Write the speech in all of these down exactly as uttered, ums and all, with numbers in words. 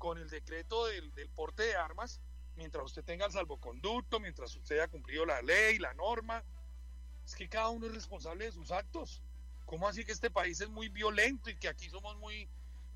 con el decreto del, del porte de armas, mientras usted tenga el salvoconducto, mientras usted haya cumplido la ley, la norma. Es que cada uno es responsable de sus actos. ¿Cómo así que este país es muy violento y que aquí somos muy,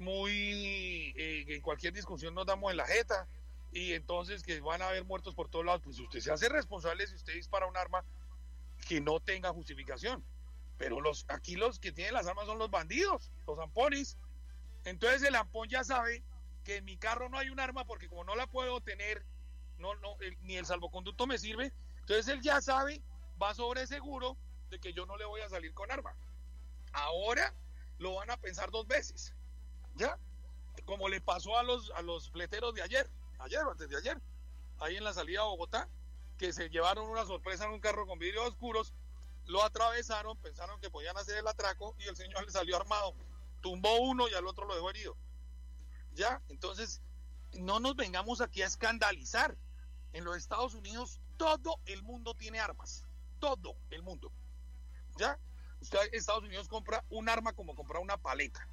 muy, eh, en cualquier discusión nos damos en la jeta y entonces que van a haber muertos por todos lados? Pues usted se hace responsable si usted dispara un arma que no tenga justificación. Pero los, aquí los que tienen las armas son los bandidos, los zampones. Entonces el zampón ya sabe que en mi carro no hay un arma porque como no la puedo tener, no, no, el, ni el salvoconducto me sirve, entonces él ya sabe, va sobre seguro de que yo no le voy a salir con arma. Ahora lo van a pensar dos veces, ¿ya? Como le pasó a los, a los fleteros de ayer, ayer o antes de ayer, ahí en la salida a Bogotá, que se llevaron una sorpresa en un carro con vidrios oscuros, lo atravesaron, pensaron que podían hacer el atraco y el señor le salió armado, tumbó uno y al otro lo dejó herido. ¿Ya? Entonces, no nos vengamos aquí a escandalizar. En los Estados Unidos todo el mundo tiene armas, todo el mundo. ¿Ya? Usted en Estados Unidos compra un arma como comprar una paleta.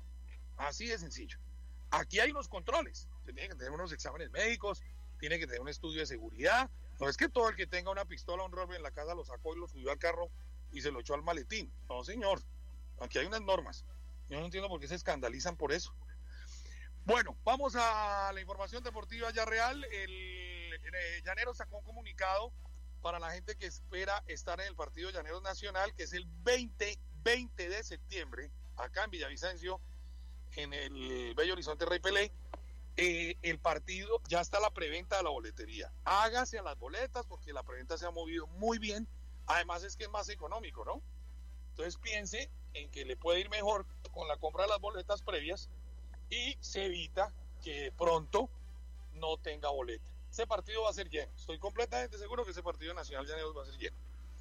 Así de sencillo. Aquí hay unos controles. Usted tiene que tener unos exámenes médicos, tiene que tener un estudio de seguridad. No es que todo el que tenga una pistola o un rifle en la casa lo sacó y lo subió al carro y se lo echó al maletín. No, señor. Aquí hay unas normas. Yo no entiendo por qué se escandalizan por eso. Bueno, vamos a la información deportiva ya real. El, el Llaneros sacó un comunicado para la gente que espera estar en el partido Llaneros Nacional, que es el veinte de septiembre, acá en Villavicencio, en el Bello Horizonte Rey Pelé. Eh, el partido, ya está la preventa de la boletería. Hágase a las boletas porque la preventa se ha movido muy bien. Además es que es más económico, ¿no? Entonces piense en que le puede ir mejor con la compra de las boletas previas y se evita que pronto no tenga boleta. Ese partido va a ser lleno. Estoy completamente seguro que ese partido Nacional Llaneros va a ser lleno.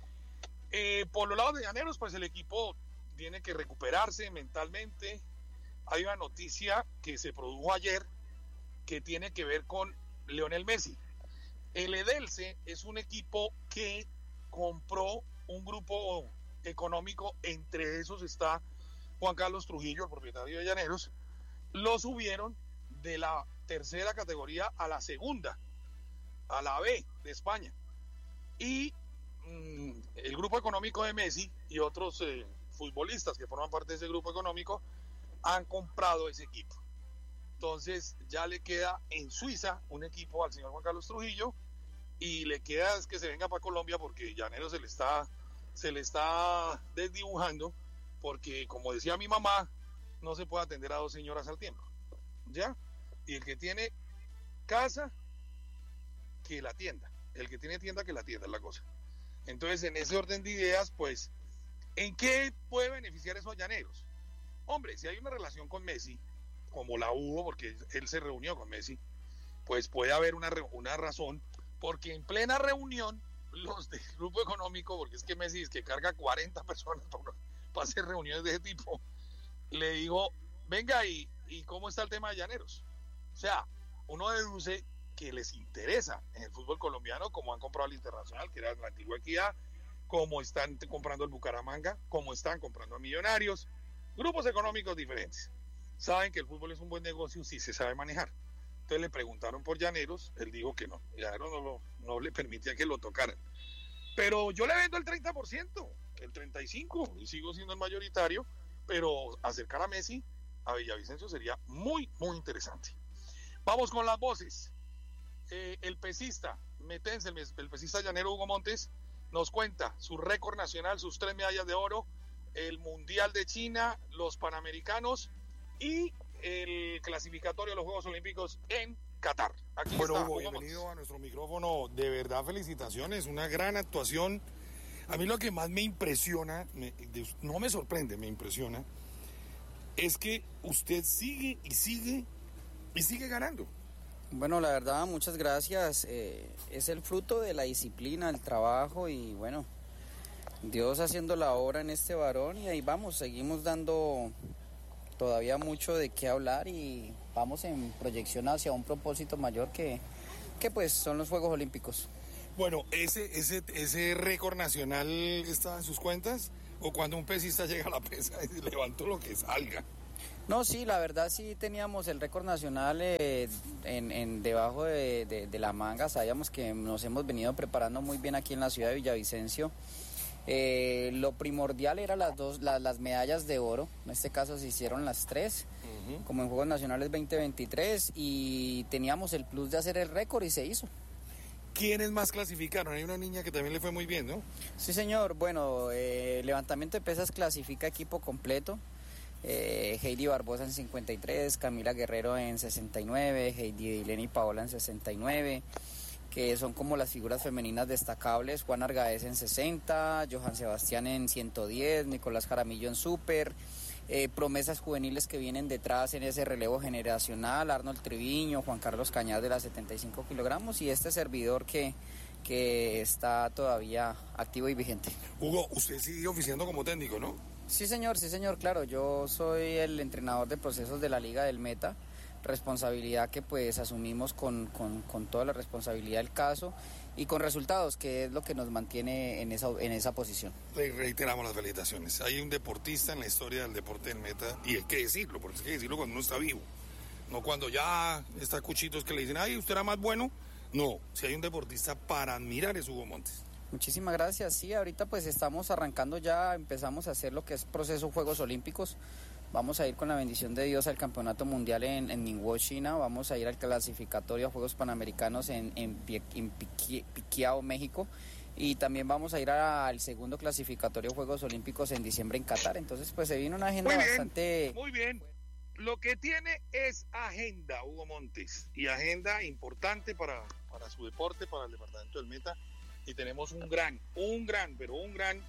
Eh, por los lados de Llaneros, pues el equipo tiene que recuperarse mentalmente. Hay una noticia que se produjo ayer que tiene que ver con Lionel Messi. El Edelce es un equipo que compró un grupo económico, entre esos está Juan Carlos Trujillo, el propietario de Llaneros. Lo subieron de la tercera categoría a la segunda, a la B de España. Y mmm, el grupo económico de Messi y otros eh, futbolistas que forman parte de ese grupo económico han comprado ese equipo. Entonces ya le queda en Suiza un equipo al señor Juan Carlos Trujillo y le queda es que se venga para Colombia porque Llaneros se le está, se le está desdibujando porque, como decía mi mamá, no se puede atender a dos señoras al tiempo, ¿ya? Y el que tiene casa, que la atienda. El que tiene tienda, que la atienda, es la cosa. Entonces, en ese orden de ideas, pues, ¿en qué puede beneficiar eso a Llaneros? Hombre, si hay una relación con Messi, como la hubo, porque él se reunió con Messi, pues puede haber una, una razón, porque en plena reunión, los del grupo económico, porque es que Messi es que carga cuarenta personas para, para hacer reuniones de ese tipo, le digo, venga, ¿y, ¿y cómo está el tema de Llaneros? O sea, uno deduce que les interesa en el fútbol colombiano, como han comprado al Internacional, que era la antigua Equidad, como están comprando al Bucaramanga, como están comprando a Millonarios, grupos económicos diferentes. Saben que el fútbol es un buen negocio si se sabe manejar. Entonces le preguntaron por Llaneros, él dijo que no, Llaneros no, lo, no le permitía que lo tocaran. Pero yo le vendo el treinta por ciento, el treinta y cinco por ciento, y sigo siendo el mayoritario, pero acercar a Messi a Villavicencio sería muy, muy interesante. Vamos con las voces. Eh, el pesista metense, el, el pesista llanero Hugo Montes, nos cuenta su récord nacional, sus tres medallas de oro, el Mundial de China, los Panamericanos y el clasificatorio de los Juegos Olímpicos en Qatar. Aquí bueno, está, Hugo, bienvenido Montes. A nuestro micrófono. De verdad, felicitaciones, una gran actuación. A mí lo que más me impresiona, me, no me sorprende, me impresiona, es que usted sigue y sigue y sigue ganando. Bueno, la verdad, muchas gracias. Eh, es el fruto de la disciplina, el trabajo y bueno, Dios haciendo la obra en este varón y ahí vamos, seguimos dando todavía mucho de qué hablar y vamos en proyección hacia un propósito mayor que, que pues son los Juegos Olímpicos. Bueno, ¿ese, ese, ese récord nacional está en sus cuentas? ¿O cuando un pesista llega a la pesa y levantó lo que salga? No, sí, la verdad sí teníamos el récord nacional eh, en, en debajo de, de, de la manga. Sabíamos que nos hemos venido preparando muy bien aquí en la ciudad de Villavicencio. Eh, lo primordial era las dos la, las medallas de oro. En este caso se hicieron las tres, uh-huh. como en Juegos Nacionales veinte veintitrés, y teníamos el plus de hacer el récord y se hizo. ¿Quiénes más clasificaron? Hay una niña que también le fue muy bien, ¿no? Sí, señor. Bueno, eh, levantamiento de pesas clasifica equipo completo. Eh, Heidi Barbosa en cincuenta y tres, Camila Guerrero en sesenta y nueve, Heidi Dileni Paola en sesenta y nueve, que son como las figuras femeninas destacables. Juan Argaez en sesenta, Johan Sebastián en ciento diez, Nicolás Jaramillo en súper. Eh, promesas juveniles que vienen detrás en ese relevo generacional, Arnold Triviño, Juan Carlos Cañas de las setenta y cinco kilogramos, y este servidor que, que está todavía activo y vigente. Hugo, usted sigue oficiando como técnico, ¿no? Sí, señor, sí, señor, claro. Yo soy el entrenador de procesos de la Liga del Meta, responsabilidad que pues asumimos con, con, con toda la responsabilidad del caso y con resultados, que es lo que nos mantiene en esa, en esa posición. Le reiteramos las felicitaciones. Hay un deportista en la historia del deporte del Meta, y hay que decirlo, porque hay que decirlo cuando uno está vivo, no cuando ya está cuchitos que le dicen, ay, usted era más bueno. No, si hay un deportista para admirar es Hugo Montes. Muchísimas gracias. Sí, ahorita pues estamos arrancando ya, empezamos a hacer lo que es proceso Juegos Olímpicos. Vamos a ir con la bendición de Dios al Campeonato Mundial en, en Ningbo, China. Vamos a ir al clasificatorio a Juegos Panamericanos en, en, en Piqui, Piquiao, México. Y también vamos a ir al segundo clasificatorio Juegos Olímpicos en diciembre en Qatar. Entonces pues se viene una agenda muy bien, bastante... Muy bien. Lo que tiene es agenda, Hugo Montes. Y agenda importante para, para su deporte, para el departamento del Meta. Y tenemos un gran, un gran, pero un gran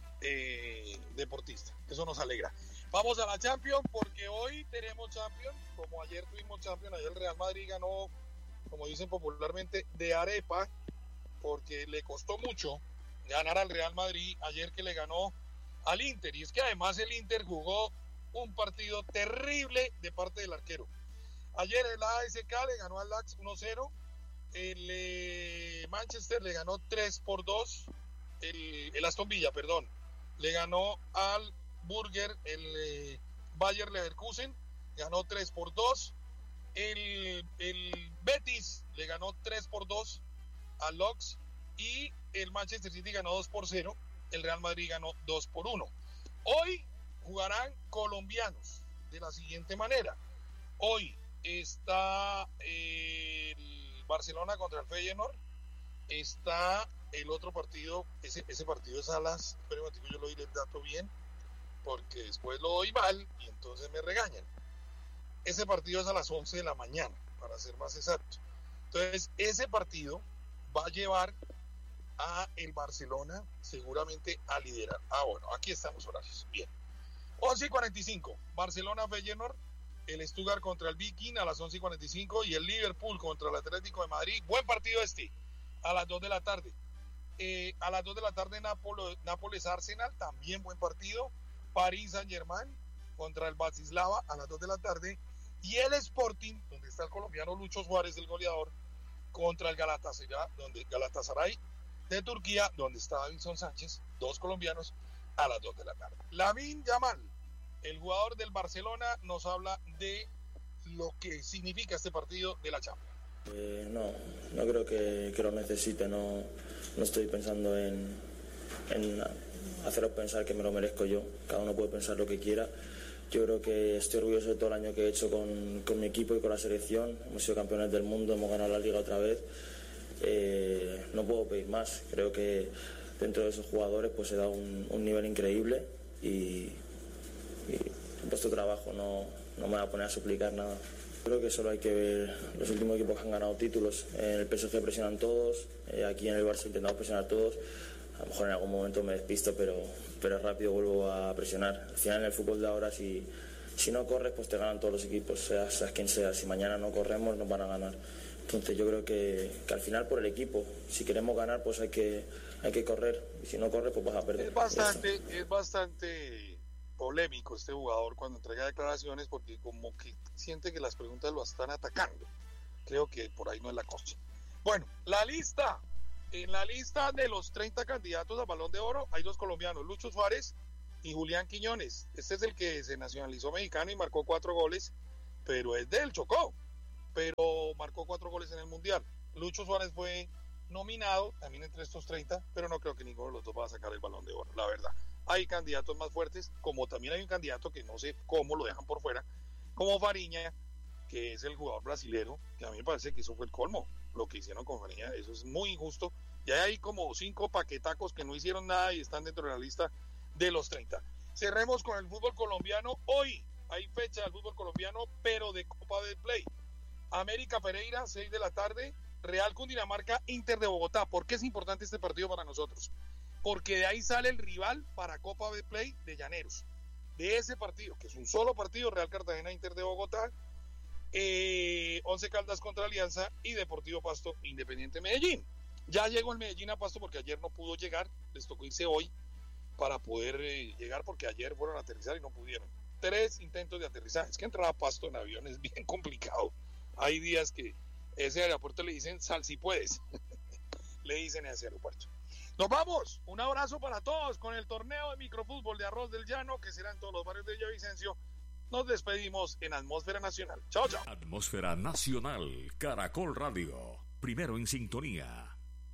eh, deportista. Eso nos alegra. Vamos a la Champions, porque hoy tenemos Champions, como ayer tuvimos Champions. Ayer el Real Madrid ganó, como dicen popularmente, de arepa, porque le costó mucho ganar al Real Madrid ayer, que le ganó al Inter. Y es que además el Inter jugó un partido terrible de parte del arquero. Ayer el A S K le ganó al Ajax uno cero. El eh, Manchester le ganó tres por dos, el, el Aston Villa, perdón, le ganó al Burger, el eh, Bayer Leverkusen, ganó tres por dos, el, el Betis le ganó tres por dos al Lens, y el Manchester City ganó dos por cero, el Real Madrid ganó dos por uno. Hoy jugarán colombianos de la siguiente manera. Hoy está eh, el Barcelona contra el Feyenoord, está el otro partido, ese, ese partido es a las, pero yo lo doy el dato bien, porque después lo doy mal y entonces me regañan. Ese partido es a las once de la mañana, para ser más exacto. Entonces, ese partido va a llevar a el Barcelona seguramente a liderar. Ah, bueno, aquí están los horarios. Bien. once y cuarenta y cinco, Barcelona Feyenoord, el Stuttgart contra el Viking a las once y cuarenta y cinco, y el Liverpool contra el Atlético de Madrid. Buen partido este, a las dos de la tarde. Eh, a las dos de la tarde Nápoles, Nápoles Arsenal, también buen partido. París Saint Germain contra el Bratislava a las dos de la tarde. Y el Sporting, donde está el colombiano Lucho Suárez, el goleador, contra el Galatasaray, donde Galatasaray de Turquía, donde está Davinson Sánchez, dos colombianos, a las dos de la tarde. Lamine Yamal, el jugador del Barcelona, nos habla de lo que significa este partido de la Champions. Eh, no, no creo que, que lo necesite, no, no estoy pensando en, en haceros pensar que me lo merezco yo, cada uno puede pensar lo que quiera. Yo creo que estoy orgulloso de todo el año que he hecho con, con mi equipo y con la selección, hemos sido campeones del mundo, hemos ganado la Liga otra vez, eh, no puedo pedir más, creo que dentro de esos jugadores pues se da un, un nivel increíble y, y vuestro trabajo, no, no me voy a poner a suplicar nada. Creo que solo hay que ver los últimos equipos que han ganado títulos. En el P S G presionan todos, eh, aquí en el Barça intentamos presionar todos. A lo mejor en algún momento me despisto, pero, pero rápido vuelvo a presionar. Al final en el fútbol de ahora, si, si no corres, pues te ganan todos los equipos, seas, seas quien sea. Si mañana no corremos, nos van a ganar. Entonces yo creo que, que al final por el equipo, si queremos ganar, pues hay que, hay que correr. Y si no corres, pues vas a perder. Es bastante, es bastante polémico este jugador cuando entrega declaraciones, porque como que siente que las preguntas lo están atacando. Creo que por ahí no es la cosa. Bueno, la lista. En la lista de los treinta candidatos al Balón de Oro hay dos colombianos, Lucho Suárez y Julián Quiñones. Este es el que se nacionalizó mexicano y marcó cuatro goles, pero es del Chocó, pero marcó cuatro goles en el Mundial. Lucho Suárez fue nominado también entre estos treinta, pero no creo que ninguno de los dos va a sacar el Balón de Oro, la verdad. Hay candidatos más fuertes, como también hay un candidato que no sé cómo lo dejan por fuera, como Fariña, que es el jugador brasilero, que a mí me parece que eso fue el colmo, lo que hicieron con Fariña, eso es muy injusto. Y hay como cinco paquetacos que no hicieron nada y están dentro de la lista de los treinta. Cerremos con el fútbol colombiano. Hoy hay fecha del fútbol colombiano, pero de Copa del Play. América Pereira, seis de la tarde, Real Cundinamarca, Inter de Bogotá. ¿Por qué es importante este partido para nosotros? Porque de ahí sale el rival para Copa del Play de Llaneros. De ese partido, que es un solo partido, Real Cartagena, Inter de Bogotá, eh, Once Caldas contra Alianza y Deportivo Pasto, Independiente Medellín. Ya llegó el Medellín a Pasto porque ayer no pudo llegar, les tocó irse hoy para poder eh, llegar porque ayer fueron a aterrizar y no pudieron. Tres intentos de aterrizaje. Es que entrar a Pasto en avión es bien complicado. Hay días que ese aeropuerto le dicen sal si puedes. Le dicen a ese aeropuerto. Nos vamos. Un abrazo para todos con el torneo de microfútbol de Arroz del Llano que será en todos los barrios de Villavicencio. Nos despedimos en Atmósfera Nacional. Chao, chao. Atmósfera Nacional, Caracol Radio. Primero en sintonía.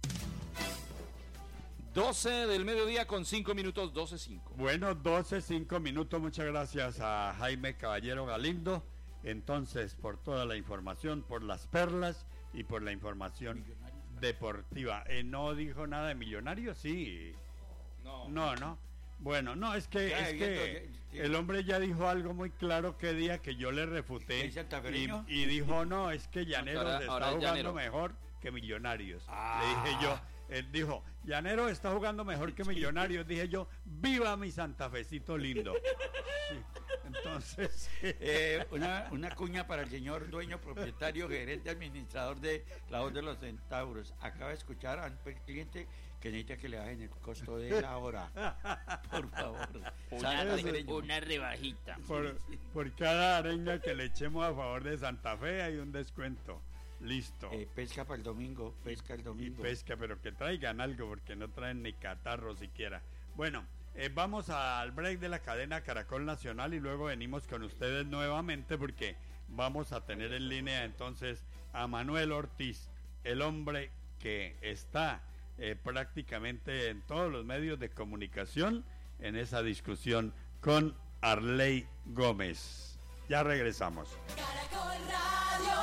doce del mediodía con cinco minutos, doce cinco. Bueno, doce cinco minutos. Muchas gracias a Jaime Caballero Galindo. Entonces, por toda la información, por las perlas y por la información deportiva. Eh, ¿No dijo nada de Millonarios? Sí. No. No, no. Bueno, no, es que, ya, es que ya, ya, el hombre ya dijo algo muy claro que día que yo le refuté. Y, y dijo, no, es que Llaneros ahora, está ahora jugando Llanero. mejor que Millonarios. Ah. Le dije yo. Él dijo, Llanero está jugando mejor que Millonarios. Dije yo, ¡viva mi Santa Fecito lindo! Sí. Entonces... Eh, una, una cuña para el señor dueño, propietario, gerente, administrador de La Voz de los Centauros. Acaba de escuchar a un cliente que necesita que le bajen el costo de la hora. Por favor. Una, re, una rebajita. Por, por cada arenga que le echemos a favor de Santa Fe hay un descuento. Listo. Eh, pesca para el domingo, pesca el domingo. Y pesca, pero que traigan algo, porque no traen ni catarro siquiera. Bueno, eh, vamos al break de la cadena Caracol Nacional y luego venimos con ustedes nuevamente porque vamos a tener en línea entonces a Manuel Ortiz, el hombre que está eh, prácticamente en todos los medios de comunicación en esa discusión con Arley Gómez. Ya regresamos. Caracol Radio.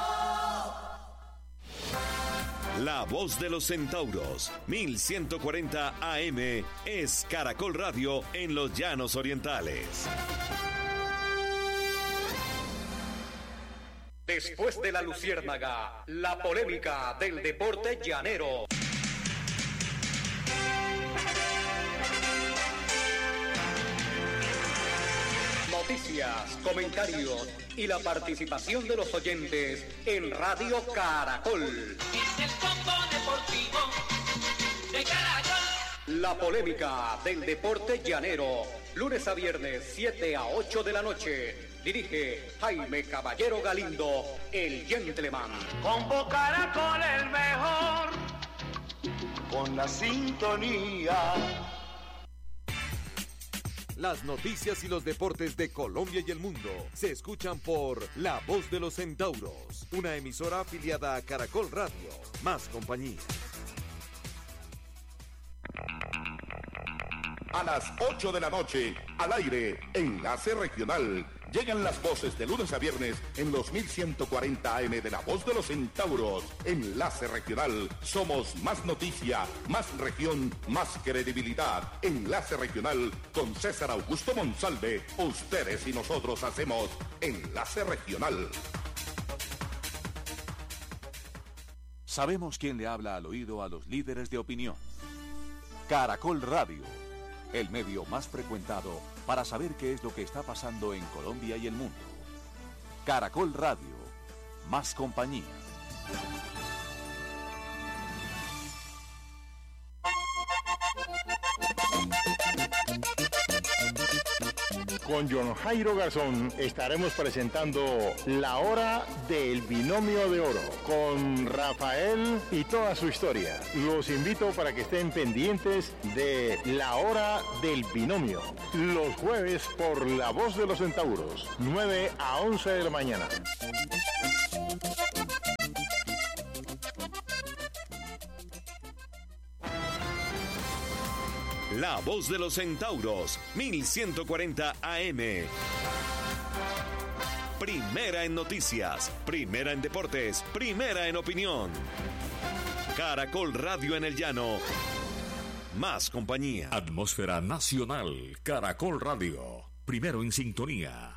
La Voz de los Centauros, mil ciento cuarenta A M, es Caracol Radio en los Llanos Orientales. Después de la luciérnaga, la polémica del deporte llanero. Noticias, comentarios y la participación de los oyentes en Radio Caracol. Es el combo deportivo de Caracol. La polémica del deporte llanero, lunes a viernes, siete a ocho de la noche. Dirige Jaime Caballero Galindo, el gentleman. Combo Caracol el mejor, con la sintonía. Las noticias y los deportes de Colombia y el mundo se escuchan por La Voz de los Centauros, una emisora afiliada a Caracol Radio. Más compañía. A las ocho de la noche, al aire, Enlace Regional. Llegan las voces de lunes a viernes en los mil ciento cuarenta A M de La Voz de los Centauros. Enlace Regional. Somos más noticia, más región, más credibilidad. Enlace Regional con César Augusto Monsalve. Ustedes y nosotros hacemos Enlace Regional. Sabemos quién le habla al oído a los líderes de opinión. Caracol Radio, el medio más frecuentado para saber qué es lo que está pasando en Colombia y el mundo. Caracol Radio, más compañía. con John Jairo Garzón estaremos presentando La Hora del Binomio de Oro con Rafael y toda su historia. Los invito para que estén pendientes de La Hora del Binomio, los jueves por La Voz de los Centauros, nueve a once de la mañana. La Voz de los Centauros, mil ciento cuarenta A M. Primera en noticias, primera en deportes, primera en opinión. Caracol Radio en el Llano. Más compañía. Atmósfera nacional. Caracol Radio. Primero en sintonía.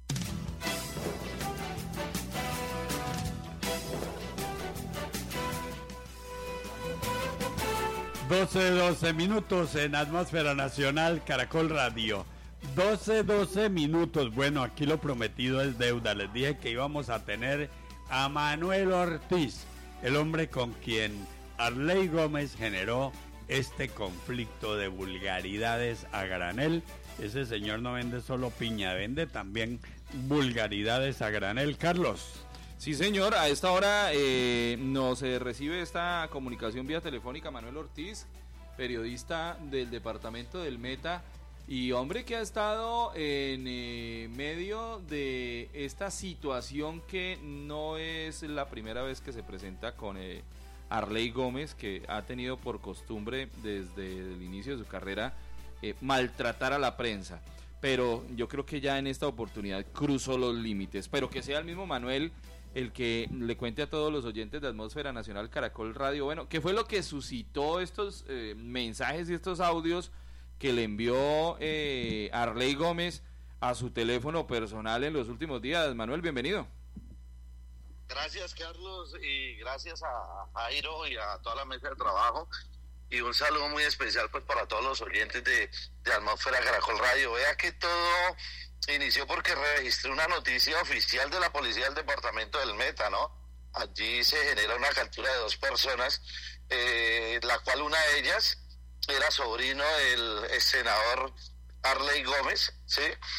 doce, doce minutos en Atmósfera Nacional, Caracol Radio. doce, doce minutos. Bueno, aquí lo prometido es deuda. Les dije que íbamos a tener a Manuel Ortiz, el hombre con quien Arley Gómez generó este conflicto de vulgaridades a granel. Ese señor no vende solo piña, vende también vulgaridades a granel. Carlos. Sí, señor, a esta hora eh, nos eh, recibe esta comunicación vía telefónica Manuel Ortiz, periodista del departamento del Meta y hombre que ha estado en eh, medio de esta situación que no es la primera vez que se presenta con eh, Arley Gómez, que ha tenido por costumbre desde el inicio de su carrera eh, maltratar a la prensa. Pero yo creo que ya en esta oportunidad cruzó los límites, pero que sea el mismo Manuel el que le cuente a todos los oyentes de Atmósfera Nacional Caracol Radio, bueno, ¿qué fue lo que suscitó estos eh, mensajes y estos audios que le envió eh, Arley Gómez a su teléfono personal en los últimos días? Manuel, bienvenido. Gracias, Carlos, y gracias a Jairo y a toda la mesa de trabajo, y un saludo muy especial pues para todos los oyentes de, de Atmósfera Caracol Radio. Vea que todo inició porque registré una noticia oficial de la policía del departamento del Meta, ¿no? Allí se genera una captura de dos personas, eh, la cual una de ellas era sobrino del senador Arley Gómez, ¿sí?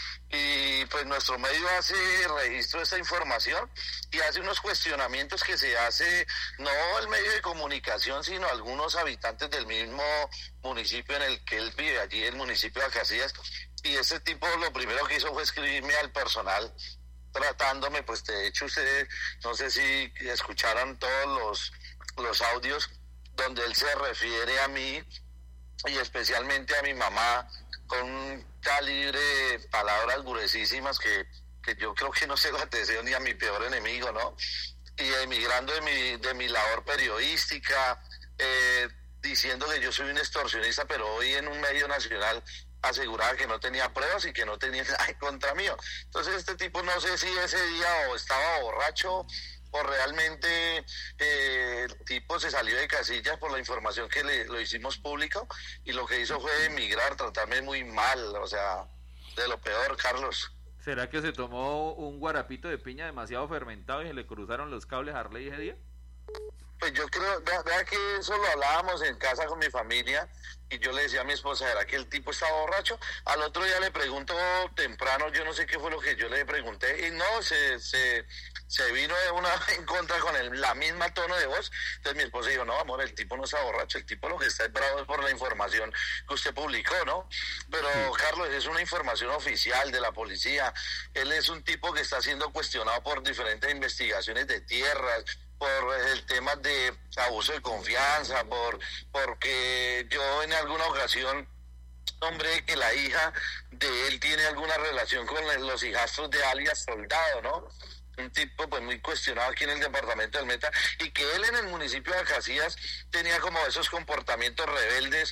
Y pues nuestro medio hace registro de esta información y hace unos cuestionamientos que se hace, no el medio de comunicación, sino algunos habitantes del mismo municipio en el que él vive, allí el municipio de Casillas. Y ese tipo lo primero que hizo fue escribirme al personal tratándome, pues de hecho ustedes, no sé si escucharon todos los, los audios donde él se refiere a mí y especialmente a mi mamá con un calibre de palabras gruesísimas que, que yo creo que no se las deseo ni a mi peor enemigo, ¿no? Y emigrando de mi, de mi labor periodística, eh, diciendo que yo soy un extorsionista, pero hoy en un medio nacional aseguraba que no tenía pruebas y que no tenía nada en contra mío. Entonces este tipo, no sé si ese día o estaba borracho o realmente eh, el tipo se salió de casillas por la información que le, lo hicimos público, y lo que hizo fue emigrar, tratarme muy mal, o sea, de lo peor, Carlos. ¿Será que se tomó un guarapito de piña demasiado fermentado y se le cruzaron los cables a Arley ese día? Pues yo creo, vea, vea que eso lo hablábamos en casa con mi familia, y yo le decía a mi esposa, ¿será que el tipo estaba borracho? Al otro día le pregunto temprano, yo no sé qué fue lo que yo le pregunté, y no, se se, se vino de una en contra con el, la misma tono de voz. Entonces mi esposa dijo, no, amor, el tipo no está borracho, el tipo lo que está es bravo es por la información que usted publicó, ¿no? Pero, sí. Carlos, es una información oficial de la policía. Él es un tipo que está siendo cuestionado por diferentes investigaciones de tierras, por el tema de abuso de confianza, por porque yo en alguna ocasión nombré que la hija de él tiene alguna relación con los hijastros de alias Soldado, ¿no? Un tipo pues muy cuestionado aquí en el departamento del Meta, y que él en el municipio de Casillas tenía como esos comportamientos rebeldes.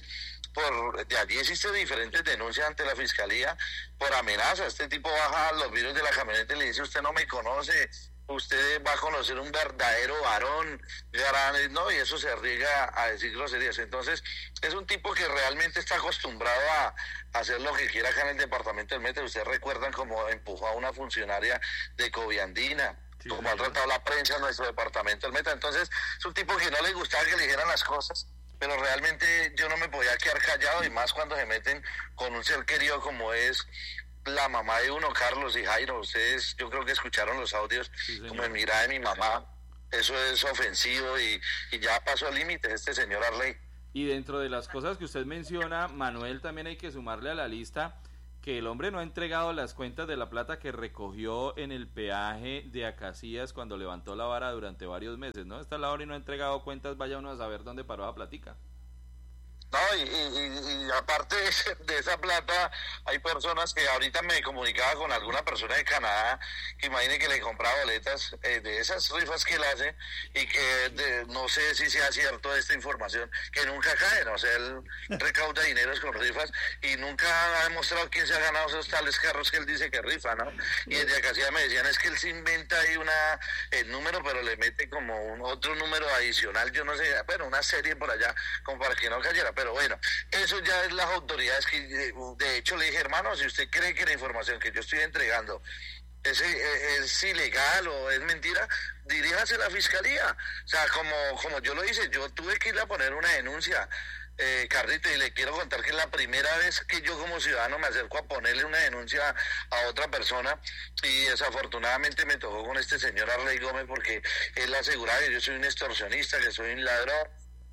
Por de allí existen diferentes denuncias ante la fiscalía por amenazas. Este tipo baja los vidrios de la camioneta y le dice, usted no me conoce, usted va a conocer un verdadero varón, gran, ¿no? Y eso se riega a decir groserías. Entonces, es un tipo que realmente está acostumbrado a, a hacer lo que quiera acá en el departamento del Meta. Ustedes recuerdan cómo empujó a una funcionaria de Coviandina, sí, como ha tratado la prensa en nuestro departamento del Meta. Entonces, es un tipo que no le gustaba que le dijeran las cosas, pero realmente yo no me podía quedar callado, y más cuando se meten con un ser querido como es la mamá de uno, Carlos y Jairo. Ustedes, yo creo que escucharon los audios, sí, como de mirada de mi mamá. Eso es ofensivo y, y ya pasó el límite este señor Arley. Y dentro de las cosas que usted menciona, Manuel, también hay que sumarle a la lista que el hombre no ha entregado las cuentas de la plata que recogió en el peaje de Acacías cuando levantó la vara durante varios meses, ¿no? Está a la hora y no ha entregado cuentas, vaya uno a saber dónde paró la platica. No, y, y, y aparte de, ese, de esa plata, hay personas que ahorita me comunicaba con alguna persona de Canadá, que imagine que le compraba boletas eh, de esas rifas que él hace, y que de, no sé si sea cierto esta información, que nunca caen, o sea, él recauda dineros con rifas, y nunca ha demostrado quién se ha ganado esos tales carros que él dice que rifa, ¿no? Y desde acá me decían, es que él se inventa ahí una, el número, pero le mete como un otro número adicional, yo no sé, bueno, una serie por allá, como para que no cayera, pero bueno, eso ya es las autoridades que, de hecho, le dije, hermano, si usted cree que la información que yo estoy entregando es, es ilegal o es mentira, diríjase a la fiscalía. O sea, como, como yo lo hice, yo tuve que ir a poner una denuncia, eh, Carlito, y le quiero contar que es la primera vez que yo como ciudadano me acerco a ponerle una denuncia a otra persona, y desafortunadamente me tocó con este señor Arley Gómez, porque él aseguraba que yo soy un extorsionista, que soy un ladrón.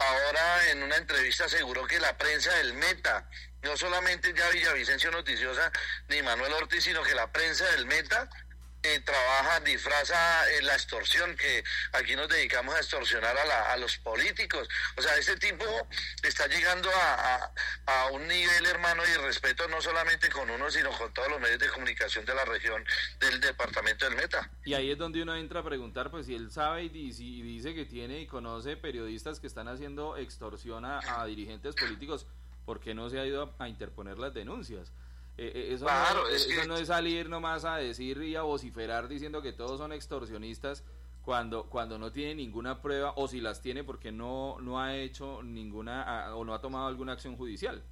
Ahora en una entrevista aseguró que la prensa del Meta, no solamente ya Villavicencio Noticiosa ni Manuel Ortiz, sino que la prensa del Meta eh, trabaja, disfraza eh, la extorsión, que aquí nos dedicamos a extorsionar a, la, a los políticos. O sea, este tipo está llegando a, a, a un nivel, hermano, y respeto no solamente con uno, sino con todos los medios de comunicación de la región del departamento del Meta. Y ahí es donde uno entra a preguntar, pues si él sabe y, dice, y dice que tiene y conoce periodistas que están haciendo extorsión a, a dirigentes políticos, ¿por qué no se ha ido a, a interponer las denuncias? Eh, eso, claro, no, es eso que... no es salir nomás a decir y a vociferar diciendo que todos son extorsionistas cuando cuando no tiene ninguna prueba, o si las tiene porque no no ha hecho ninguna a, o no ha tomado alguna acción judicial.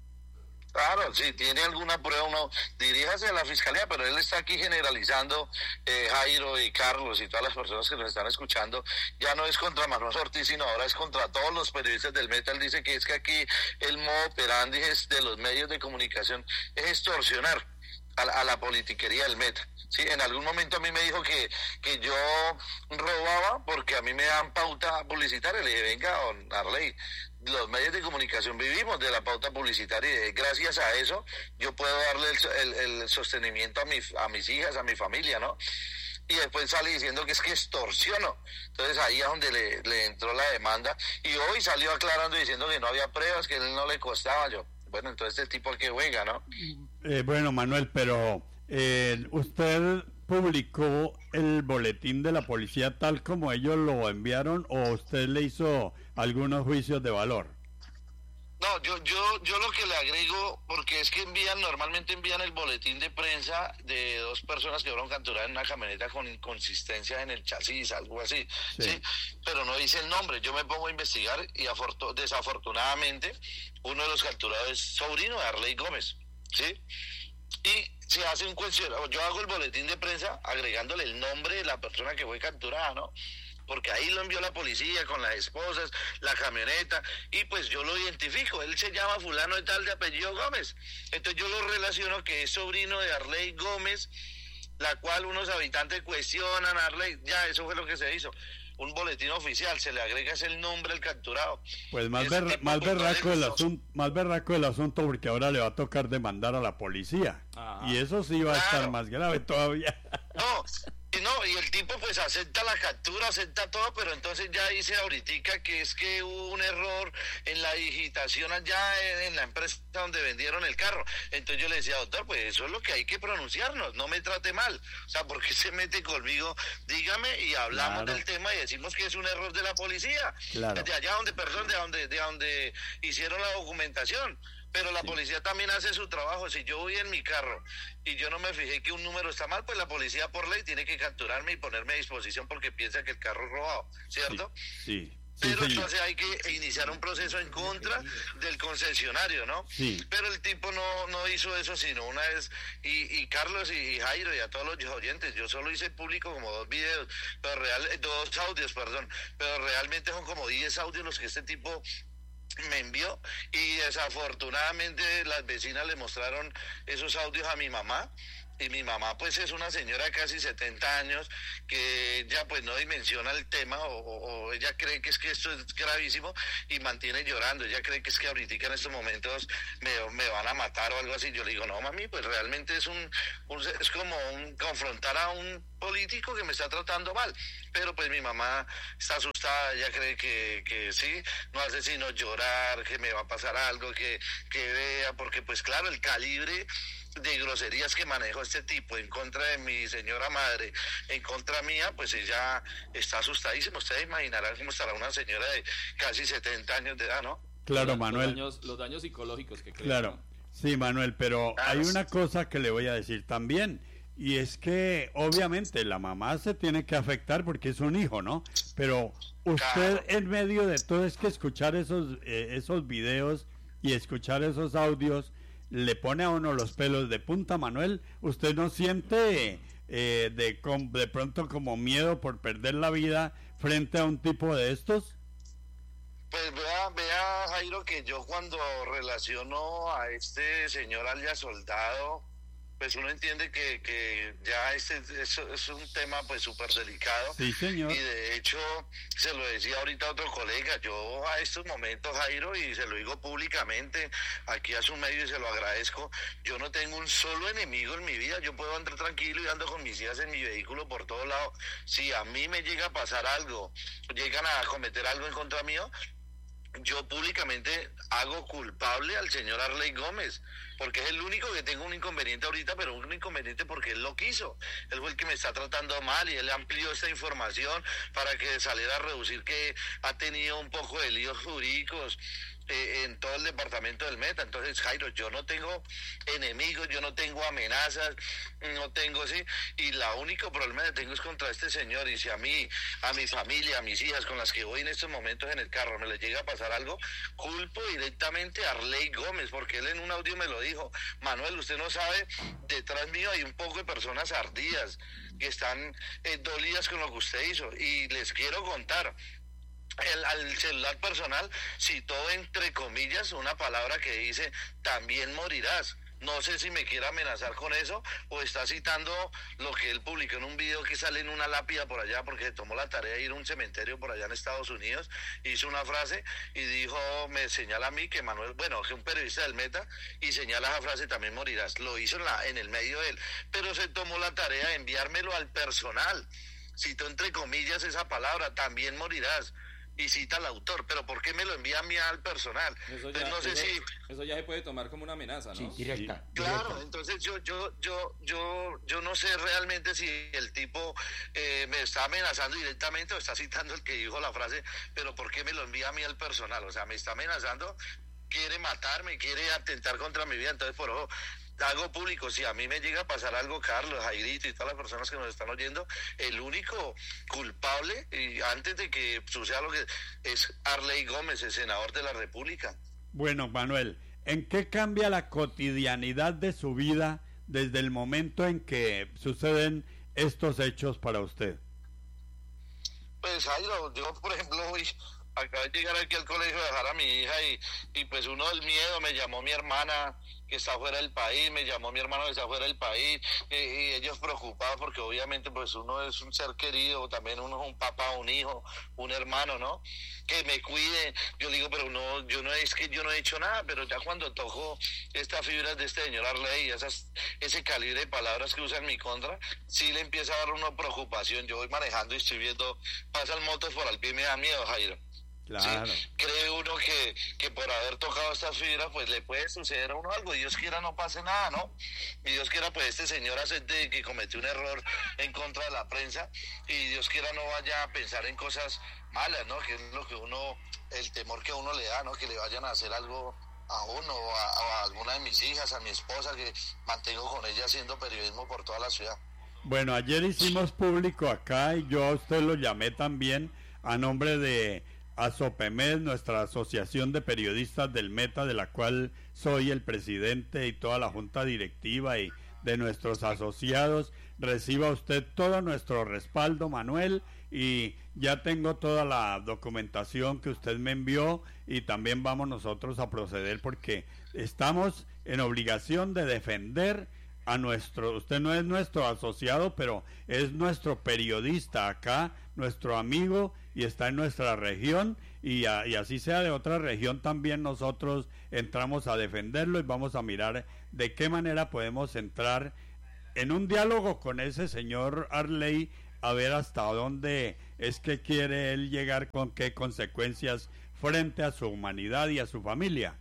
Claro, si tiene alguna prueba, uno diríjase a la fiscalía, pero él está aquí generalizando, eh, Jairo y Carlos y todas las personas que nos están escuchando, ya no es contra Manuel Ortiz, sino ahora es contra todos los periodistas del Meta. Él dice que es que aquí el modo operandi es de los medios de comunicación es extorsionar a la, a la politiquería del Meta. Sí, en algún momento a mí me dijo que, que yo robaba porque a mí me dan pauta publicitaria. Le dije, venga, don Arley, los medios de comunicación vivimos de la pauta publicitaria, y gracias a eso yo puedo darle el, el, el sostenimiento a, mi, a mis hijas, a mi familia, ¿no? Y después sale diciendo que es que extorsiono. Entonces ahí es donde le, le entró la demanda, y hoy salió aclarando diciendo que no había pruebas, que a él no le costaba. Yo, bueno, entonces este tipo que juega, ¿no? Eh, bueno, Manuel, pero eh, usted publicó el boletín de la policía tal como ellos lo enviaron, o usted le hizo algunos juicios de valor. No, yo yo yo lo que le agrego, porque es que envían, normalmente envían el boletín de prensa de dos personas que fueron capturadas en una camioneta con inconsistencia en el chasis, algo así, sí, ¿sí? Pero no dice el nombre. Yo me pongo a investigar y afortu- desafortunadamente uno de los capturados es sobrino de Arley Gómez, ¿sí? Y se hace un cuestionario, yo hago el boletín de prensa agregándole el nombre de la persona que fue capturada, ¿no? Porque ahí lo envió la policía con las esposas, la camioneta, y pues yo lo identifico. Él se llama fulano de tal, de apellido Gómez. Entonces yo lo relaciono que es sobrino de Arley Gómez, la cual unos habitantes cuestionan a Arley. Ya, eso fue lo que se hizo. Un boletín oficial, se le agrega ese el nombre al capturado. Pues más, berra, más berraco el asunto, más berraco el asunto, porque ahora le va a tocar demandar a la policía. Ajá. Y eso sí va claro. a estar más grave todavía. No, y no, y el tipo pues acepta la captura, acepta todo, pero entonces ya dice ahorita que es que hubo un error en la digitación allá en, en la empresa donde vendieron el carro. Entonces yo le decía, doctor, pues eso es lo que hay que pronunciarnos, no me trate mal. O sea, ¿por qué se mete conmigo? Dígame, y hablamos claro. del tema y decimos que es un error de la policía. Claro. De allá donde, perdón, de donde, de donde hicieron la documentación. Pero la sí. policía también hace su trabajo. Si yo voy en mi carro y yo no me fijé que un número está mal, pues la policía por ley tiene que capturarme y ponerme a disposición porque piensa que el carro es robado, ¿cierto? Sí. sí. Pero sí, entonces hay que iniciar un proceso en contra del concesionario, ¿no? Sí. Pero el tipo no no hizo eso, sino una vez, y, y Carlos y Jairo y a todos los oyentes, yo solo hice público como dos videos, pero real, dos audios, perdón, pero realmente son como diez audios los que este tipo me envió y desafortunadamente las vecinas le mostraron esos audios a mi mamá. Y mi mamá pues es una señora de casi setenta años que ya pues no dimensiona el tema o, o ella cree que es que esto es gravísimo y mantiene llorando. Ella cree que es que ahorita en estos momentos me, me van a matar o algo así. Yo le digo, no mami, pues realmente es un, un es como un confrontar a un político que me está tratando mal. Pero pues mi mamá está asustada, ella cree que, que sí, no hace sino llorar, que me va a pasar algo, que, que vea, porque pues claro, el calibre de groserías que manejó este tipo en contra de mi señora madre, en contra mía, pues ella está asustadísima. Ustedes imaginarán cómo estará una señora de casi setenta años de edad, ¿no? Claro, los, Manuel. Los daños, los daños psicológicos que crean. Claro, sí, Manuel, pero Claro. hay una cosa que le voy a decir también, y es que obviamente la mamá se tiene que afectar porque es un hijo, ¿no? Pero usted Claro. en medio de todo es que escuchar esos, eh, esos videos y escuchar esos audios le pone a uno los pelos de punta, Manuel. ¿Usted no siente eh, de, com- de pronto como miedo por perder la vida frente a un tipo de estos? Pues vea, vea Jairo, que yo cuando relaciono a este señor alias Soldado, pues uno entiende que, que ya este es, es un tema pues súper delicado. Sí, señor. Y de hecho, se lo decía ahorita a otro colega, yo a estos momentos, Jairo, y se lo digo públicamente, aquí a su medio y se lo agradezco, yo no tengo un solo enemigo en mi vida, yo puedo andar tranquilo y ando con mis hijas en mi vehículo por todos lados. Si a mí me llega a pasar algo, llegan a cometer algo en contra mío, yo públicamente hago culpable al señor Arley Gómez, porque es el único que tengo un inconveniente ahorita, pero un inconveniente porque él lo quiso. Él fue el que me está tratando mal y él amplió esta información para que saliera a reducir que ha tenido un poco de líos jurídicos eh, en todo el departamento del Meta. Entonces, Jairo, yo no tengo enemigos, yo no tengo amenazas, no tengo sí, y la único problema que tengo es contra este señor. Y si a mí, a mi familia, a mis hijas con las que voy en estos momentos en el carro me les llega a pasar algo, culpo directamente a Arley Gómez, porque él en un audio me lo dijo: Manuel, usted no sabe, detrás mío hay un poco de personas ardidas que están eh, dolidas con lo que usted hizo. Y les quiero contar, el, al celular personal citó entre comillas una palabra que dice: también morirás. No sé si me quiere amenazar con eso o está citando lo que él publicó en un video que sale en una lápida por allá, porque se tomó la tarea de ir a un cementerio por allá en Estados Unidos, hizo una frase y dijo, me señala a mí que Manuel, bueno, que un periodista del Meta, y señala esa frase: también morirás. Lo hizo en, la, en el medio de él, pero se tomó la tarea de enviármelo al personal. Citó entre comillas esa palabra: también morirás. Y cita al autor, pero ¿por qué me lo envía a mí al personal? Eso Entonces, ya, no sé eso, si... eso ya se puede tomar como una amenaza, ¿no? Sí, directa. Claro, directa. entonces yo yo yo yo yo no sé realmente si el tipo eh, me está amenazando directamente o está citando el que dijo la frase, pero ¿por qué me lo envía a mí al personal? O sea, me está amenazando, quiere matarme, quiere atentar contra mi vida. Entonces, por ojo, hago público, si a mí me llega a pasar algo, Carlos, Jairito y todas las personas que nos están oyendo, el único culpable, y antes de que suceda lo que es Arley Gómez, el senador de la República. Bueno, Manuel, ¿en qué cambia la cotidianidad de su vida desde el momento en que suceden estos hechos para usted? Pues Jairo, yo por ejemplo hoy acabo de llegar aquí al colegio a dejar a mi hija y, y pues uno del miedo, me llamó mi hermana que está fuera del país, me llamó mi hermano que está fuera del país, y, y ellos preocupados porque obviamente pues uno es un ser querido, también uno es un papá, un hijo, un hermano, ¿no? Que me cuide. Yo digo, pero no, yo no es que yo no he hecho nada, pero ya cuando toco estas fibras de este señor Arley, esas, ese calibre de palabras que usa en mi contra, sí le empieza a dar una preocupación. Yo voy manejando y estoy viendo, pasan motos por al pie y me da miedo, Jairo. Claro. ¿Sí? Cree uno que, que por haber tocado estas fibras pues le puede suceder a uno algo. Dios quiera no pase nada, ¿no? Y Dios quiera pues este señor acepte que cometió un error en contra de la prensa y Dios quiera no vaya a pensar en cosas malas, ¿no? Que es lo que uno, el temor que a uno le da, ¿no? Que le vayan a hacer algo a uno o a, a alguna de mis hijas, a mi esposa, que mantengo con ella haciendo periodismo por toda la ciudad. Bueno, ayer hicimos público acá y yo a usted lo llamé también a nombre de ASOPEMED, nuestra asociación de periodistas del Meta, de la cual soy el presidente, y toda la junta directiva y de nuestros asociados. Reciba usted todo nuestro respaldo, Manuel, y ya tengo toda la documentación que usted me envió y también vamos nosotros a proceder porque estamos en obligación de defender a nuestro, usted no es nuestro asociado, pero es nuestro periodista acá, nuestro amigo, y está en nuestra región, y, a, y así sea de otra región también nosotros entramos a defenderlo y vamos a mirar de qué manera podemos entrar en un diálogo con ese señor Arley, a ver hasta dónde es que quiere él llegar, con qué consecuencias frente a su humanidad y a su familia.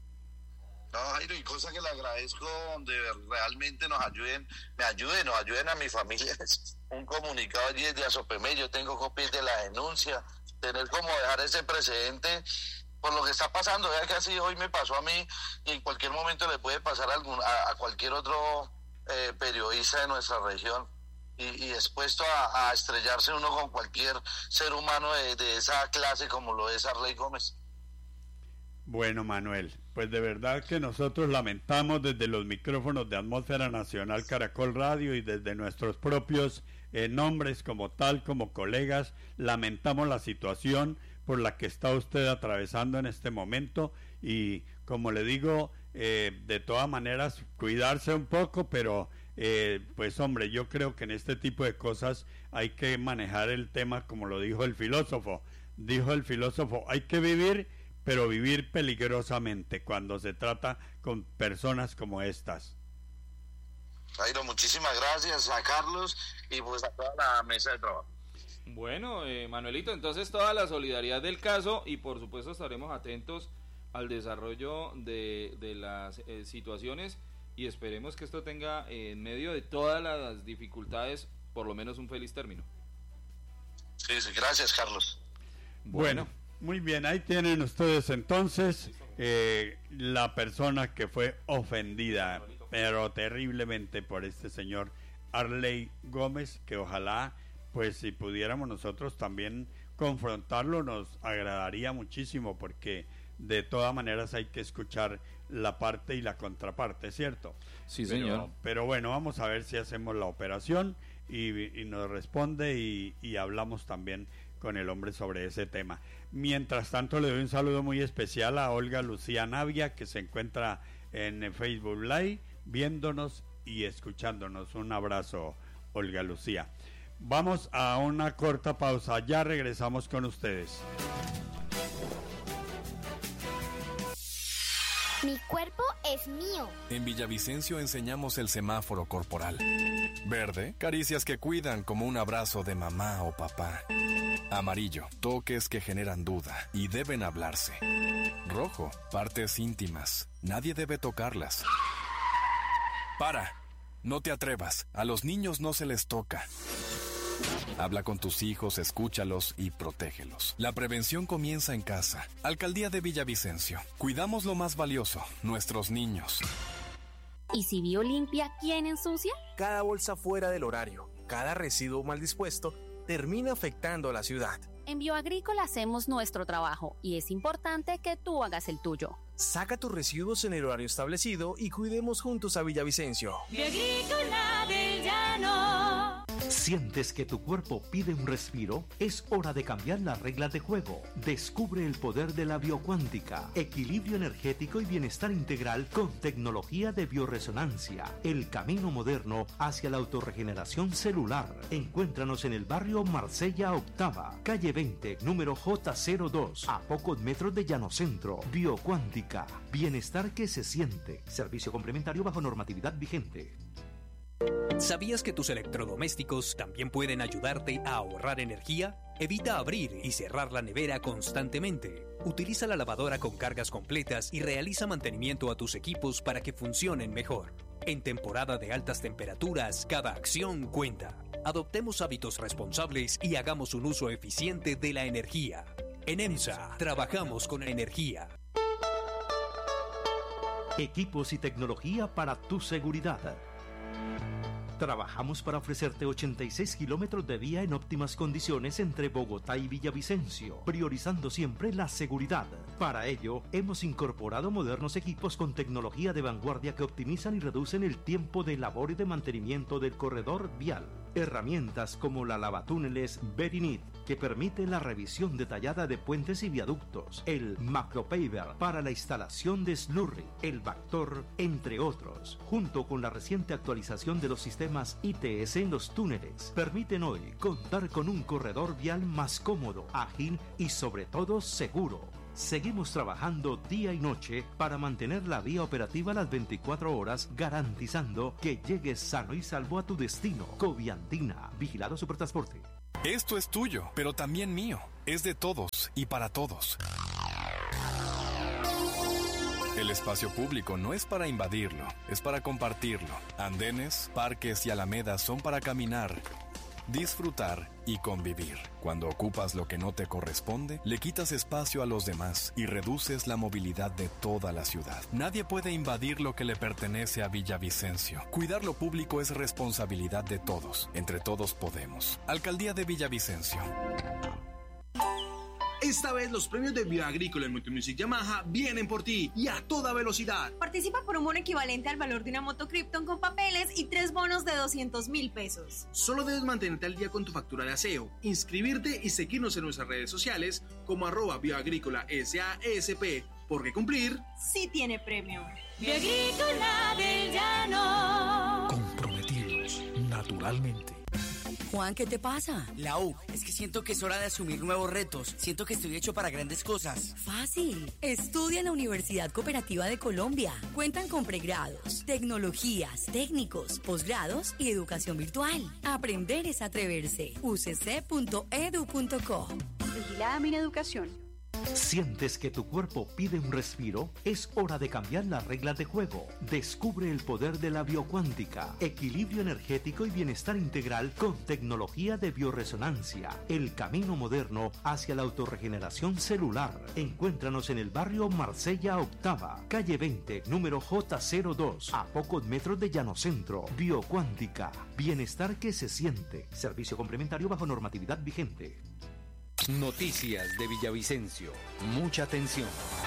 No, Jairo, y cosa que le agradezco donde realmente nos ayuden, me ayuden, nos ayuden a mi familia. Un comunicado allí desde Azopemé, yo tengo copias de la denuncia, tener como dejar ese precedente por lo que está pasando, vea que así hoy me pasó a mí y en cualquier momento le puede pasar a, algún, a, a cualquier otro eh, periodista de nuestra región y, y expuesto a, a estrellarse uno con cualquier ser humano de, de esa clase como lo es Arley Gómez. Bueno, Manuel, pues de verdad que nosotros lamentamos desde los micrófonos de Atmósfera Nacional Caracol Radio y desde nuestros propios eh, nombres como tal, como colegas, lamentamos la situación por la que está usted atravesando en este momento y como le digo, eh, de todas maneras cuidarse un poco, pero eh, pues hombre, yo creo que en este tipo de cosas hay que manejar el tema como lo dijo el filósofo, dijo el filósofo, hay que vivir, pero vivir peligrosamente cuando se trata con personas como estas. Jairo, muchísimas gracias a Carlos y pues a toda la mesa de trabajo. Bueno, eh, Manuelito, entonces toda la solidaridad del caso y por supuesto estaremos atentos al desarrollo de, de las eh, situaciones y esperemos que esto tenga eh, en medio de todas las dificultades por lo menos un feliz término. Sí, sí, gracias Carlos. Bueno, bueno. Muy bien, ahí tienen ustedes entonces eh, la persona que fue ofendida, pero terriblemente por este señor Arley Gómez, que ojalá, pues si pudiéramos nosotros también confrontarlo, nos agradaría muchísimo, porque de todas maneras hay que escuchar la parte y la contraparte, ¿cierto? Sí, señor. Pero, pero bueno, vamos a ver si hacemos la operación y, y nos responde y, y hablamos también con el hombre sobre ese tema. Mientras tanto, le doy un saludo muy especial a Olga Lucía Navia, que se encuentra en Facebook Live, viéndonos y escuchándonos. Un abrazo, Olga Lucía. Vamos a una corta pausa, ya regresamos con ustedes. Mi cuerpo es mío. En Villavicencio enseñamos el semáforo corporal. Verde, caricias que cuidan como un abrazo de mamá o papá. Amarillo, toques que generan duda y deben hablarse. Rojo, partes íntimas, nadie debe tocarlas. Para, no te atrevas, a los niños no se les toca. Habla con tus hijos, escúchalos y protégelos. La prevención comienza en casa. Alcaldía de Villavicencio. Cuidamos lo más valioso, nuestros niños. ¿Y si Biolimpia, quién ensucia? Cada bolsa fuera del horario, cada residuo mal dispuesto, termina afectando a la ciudad. En Bioagrícola hacemos nuestro trabajo y es importante que tú hagas el tuyo. Saca tus residuos en el horario establecido y cuidemos juntos a Villavicencio. Bioagrícola del Llano. ¿Sientes que tu cuerpo pide un respiro? Es hora de cambiar las reglas de juego. Descubre el poder de la biocuántica, equilibrio energético y bienestar integral con tecnología de bioresonancia. El camino moderno hacia la autorregeneración celular. Encuéntranos en el barrio Marsella Octava, calle veinte, número J cero dos, a pocos metros de Llano Centro. Biocuántica, bienestar que se siente. Servicio complementario bajo normatividad vigente. ¿Sabías que tus electrodomésticos también pueden ayudarte a ahorrar energía? Evita abrir y cerrar la nevera constantemente. Utiliza la lavadora con cargas completas y realiza mantenimiento a tus equipos para que funcionen mejor. En temporada de altas temperaturas, cada acción cuenta. Adoptemos hábitos responsables y hagamos un uso eficiente de la energía. En EMSA, trabajamos con energía. Equipos y tecnología para tu seguridad. Trabajamos para ofrecerte ochenta y seis kilómetros de vía en óptimas condiciones entre Bogotá y Villavicencio, priorizando siempre la seguridad. Para ello, hemos incorporado modernos equipos con tecnología de vanguardia que optimizan y reducen el tiempo de labor y de mantenimiento del corredor vial. Herramientas como la lavatúneles Berinit, que permite la revisión detallada de puentes y viaductos, el Macropaver para la instalación de slurry, el Bactor, entre otros, junto con la reciente actualización de los sistemas I T S en los túneles, permiten hoy contar con un corredor vial más cómodo, ágil y sobre todo seguro. Seguimos trabajando día y noche para mantener la vía operativa las veinticuatro horas, garantizando que llegues sano y salvo a tu destino. Coviandina, Vigilado Supertransporte. Esto es tuyo, pero también mío. Es de todos y para todos. El espacio público no es para invadirlo, es para compartirlo. Andenes, parques y alamedas son para caminar, disfrutar y convivir. Cuando ocupas lo que no te corresponde, le quitas espacio a los demás y reduces la movilidad de toda la ciudad. Nadie puede invadir lo que le pertenece a Villavicencio. Cuidar lo público es responsabilidad de todos. Entre todos podemos. Alcaldía de Villavicencio. Esta vez los premios de Bioagrícola en Motomusic Yamaha vienen por ti y a toda velocidad. Participa por un bono equivalente al valor de una moto Krypton con papeles y tres bonos de doscientos mil pesos. Solo debes mantenerte al día con tu factura de aseo, inscribirte y seguirnos en nuestras redes sociales como arroba Bioagrícola S A S P, porque cumplir sí tiene premio. Bioagrícola del Llano. Comprometidos, naturalmente. Juan, ¿qué te pasa? Lau, es que siento que es hora de asumir nuevos retos. Siento que estoy hecho para grandes cosas. Fácil. Estudia en la Universidad Cooperativa de Colombia. Cuentan con pregrados, tecnologías, técnicos, posgrados y educación virtual. Aprender es atreverse. u c c punto e d u punto co. Vigilada Mineducación. ¿Sientes que tu cuerpo pide un respiro? Es hora de cambiar las reglas de juego. Descubre el poder de la biocuántica, equilibrio energético y bienestar integral con tecnología de bioresonancia. El camino moderno hacia la autorregeneración celular. Encuéntranos en el barrio Marsella Octava, calle veinte, número J cero dos, a pocos metros de Llanocentro. Biocuántica, bienestar que se siente. Servicio complementario bajo normatividad vigente. Noticias de Villavicencio. Mucha atención.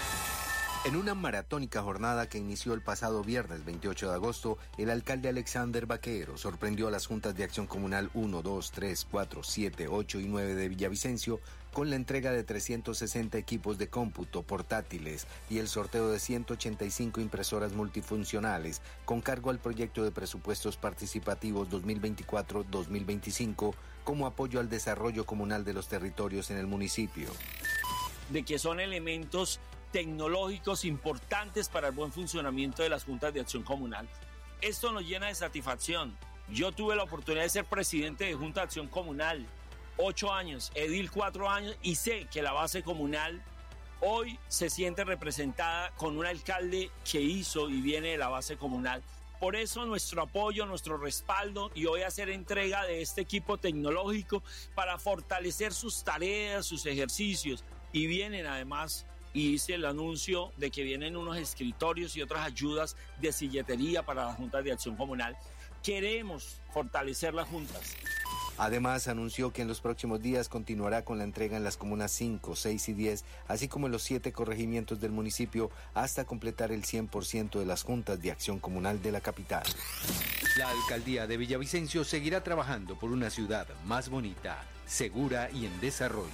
En una maratónica jornada que inició el pasado viernes veintiocho de agosto, el alcalde Alexander Vaquero sorprendió a las juntas de acción comunal uno, dos, tres, cuatro, siete, ocho y nueve de Villavicencio con la entrega de trescientos sesenta equipos de cómputo portátiles y el sorteo de ciento ochenta y cinco impresoras multifuncionales con cargo al proyecto de presupuestos participativos dos mil veinticuatro dos mil veinticinco como apoyo al desarrollo comunal de los territorios en el municipio. De que son elementos tecnológicos importantes para el buen funcionamiento de las juntas de acción comunal. Esto nos llena de satisfacción. Yo tuve la oportunidad de ser presidente de Junta de Acción Comunal, ocho años, edil cuatro años, y sé que la base comunal hoy se siente representada con un alcalde que hizo y viene de la base comunal. Por eso nuestro apoyo, nuestro respaldo y hoy hacer entrega de este equipo tecnológico para fortalecer sus tareas, sus ejercicios. Y vienen además, y hice el anuncio de que vienen unos escritorios y otras ayudas de silletería para las juntas de acción comunal. Queremos fortalecer las juntas. Además, anunció que en los próximos días continuará con la entrega en las comunas cinco, seis y diez, así como en los siete corregimientos del municipio, hasta completar el cien por ciento de las juntas de acción comunal de la capital. La alcaldía de Villavicencio seguirá trabajando por una ciudad más bonita, segura y en desarrollo.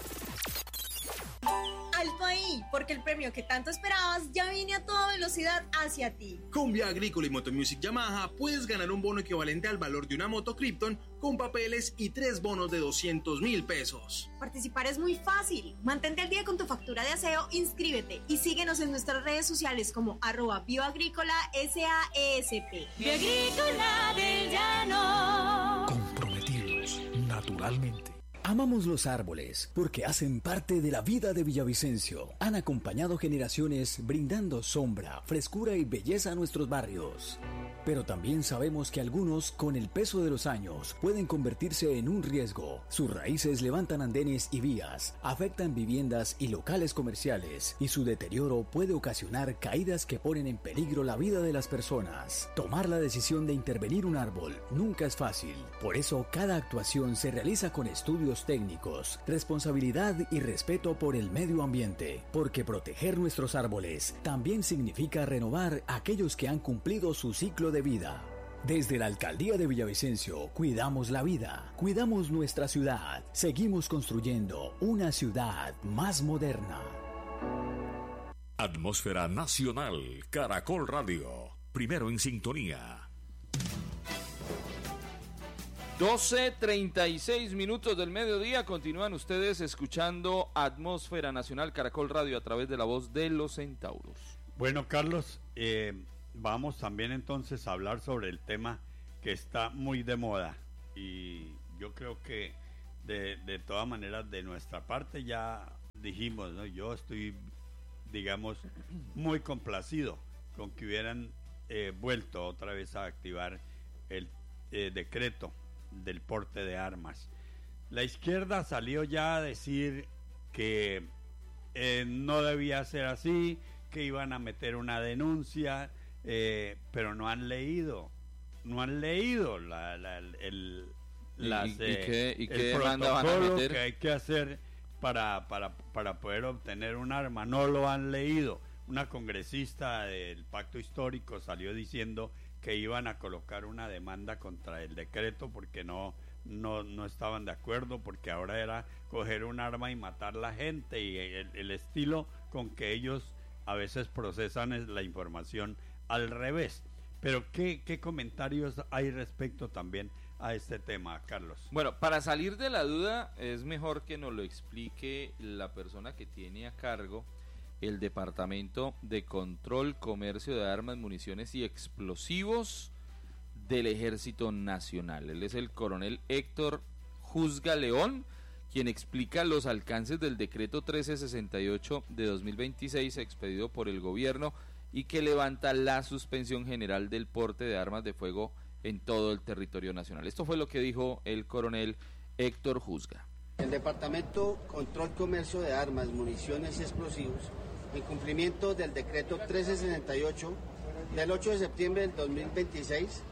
Alto ahí, porque el premio que tanto esperabas ya viene a toda velocidad hacia ti. Con Bioagrícola y Motomusic Yamaha puedes ganar un bono equivalente al valor de una moto Krypton con papeles y tres bonos de doscientos mil pesos. Participar es muy fácil. Mantente al día con tu factura de aseo, inscríbete y síguenos en nuestras redes sociales como arroba Bioagrícola S A S P. Bioagrícola del Llano. Comprometidos, naturalmente. Amamos los árboles porque hacen parte de la vida de Villavicencio. Han acompañado generaciones brindando sombra, frescura y belleza a nuestros barrios. Pero también sabemos que algunos, con el peso de los años, pueden convertirse en un riesgo. Sus raíces levantan andenes y vías, afectan viviendas y locales comerciales, y su deterioro puede ocasionar caídas que ponen en peligro la vida de las personas. Tomar la decisión de intervenir un árbol nunca es fácil. Por eso, cada actuación se realiza con estudios técnicos, responsabilidad y respeto por el medio ambiente, porque proteger nuestros árboles también significa renovar aquellos que han cumplido su ciclo de vida. Desde la Alcaldía de Villavicencio, cuidamos la vida, cuidamos nuestra ciudad, seguimos construyendo una ciudad más moderna. Atmósfera Nacional, Caracol Radio, primero en sintonía. doce treinta y seis minutos del mediodía, continúan ustedes escuchando Atmósfera Nacional, Caracol Radio, a través de la voz de los centauros. Bueno, Carlos, eh, vamos también entonces a hablar sobre el tema que está muy de moda, y yo creo que de, de todas maneras de nuestra parte ya dijimos, ¿no? Yo estoy, digamos, muy complacido con que hubieran eh, vuelto otra vez a activar el eh, decreto del porte de armas. La izquierda salió ya a decir que eh, no debía ser así, que iban a meter una denuncia, eh, pero no han leído, no han leído la, la, el, las, ¿Y, y, eh, qué, y el qué demanda van a meter? Que hay que hacer para, para, para poder obtener un arma. No lo han leído. Una congresista del Pacto Histórico salió diciendo que iban a colocar una demanda contra el decreto porque no, no, no estaban de acuerdo, porque ahora era coger un arma y matar a la gente, y el, el estilo con que ellos a veces procesan la información al revés. Pero ¿qué, qué comentarios hay respecto también a este tema, Carlos? Bueno, para salir de la duda es mejor que nos lo explique la persona que tiene a cargo el Departamento de Control, Comercio de Armas, Municiones y Explosivos del Ejército Nacional. Él es el coronel Héctor Juzga León, quien explica los alcances del decreto trece sesenta y ocho de dos mil veintiséis expedido por el gobierno y que levanta la suspensión general del porte de armas de fuego en todo el territorio nacional. Esto fue lo que dijo el coronel Héctor Juzga. El Departamento Control Comercio de Armas, Municiones y Explosivos, en cumplimiento del decreto trece sesenta y ocho del ocho de septiembre del dos mil veintiséis,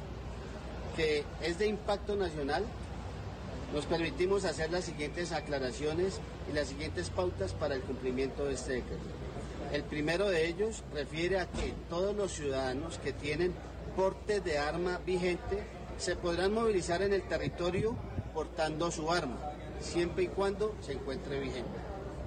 que es de impacto nacional, nos permitimos hacer las siguientes aclaraciones y las siguientes pautas para el cumplimiento de este decreto. El primero de ellos refiere a que todos los ciudadanos que tienen porte de arma vigente se podrán movilizar en el territorio portando su arma, siempre y cuando se encuentre vigente.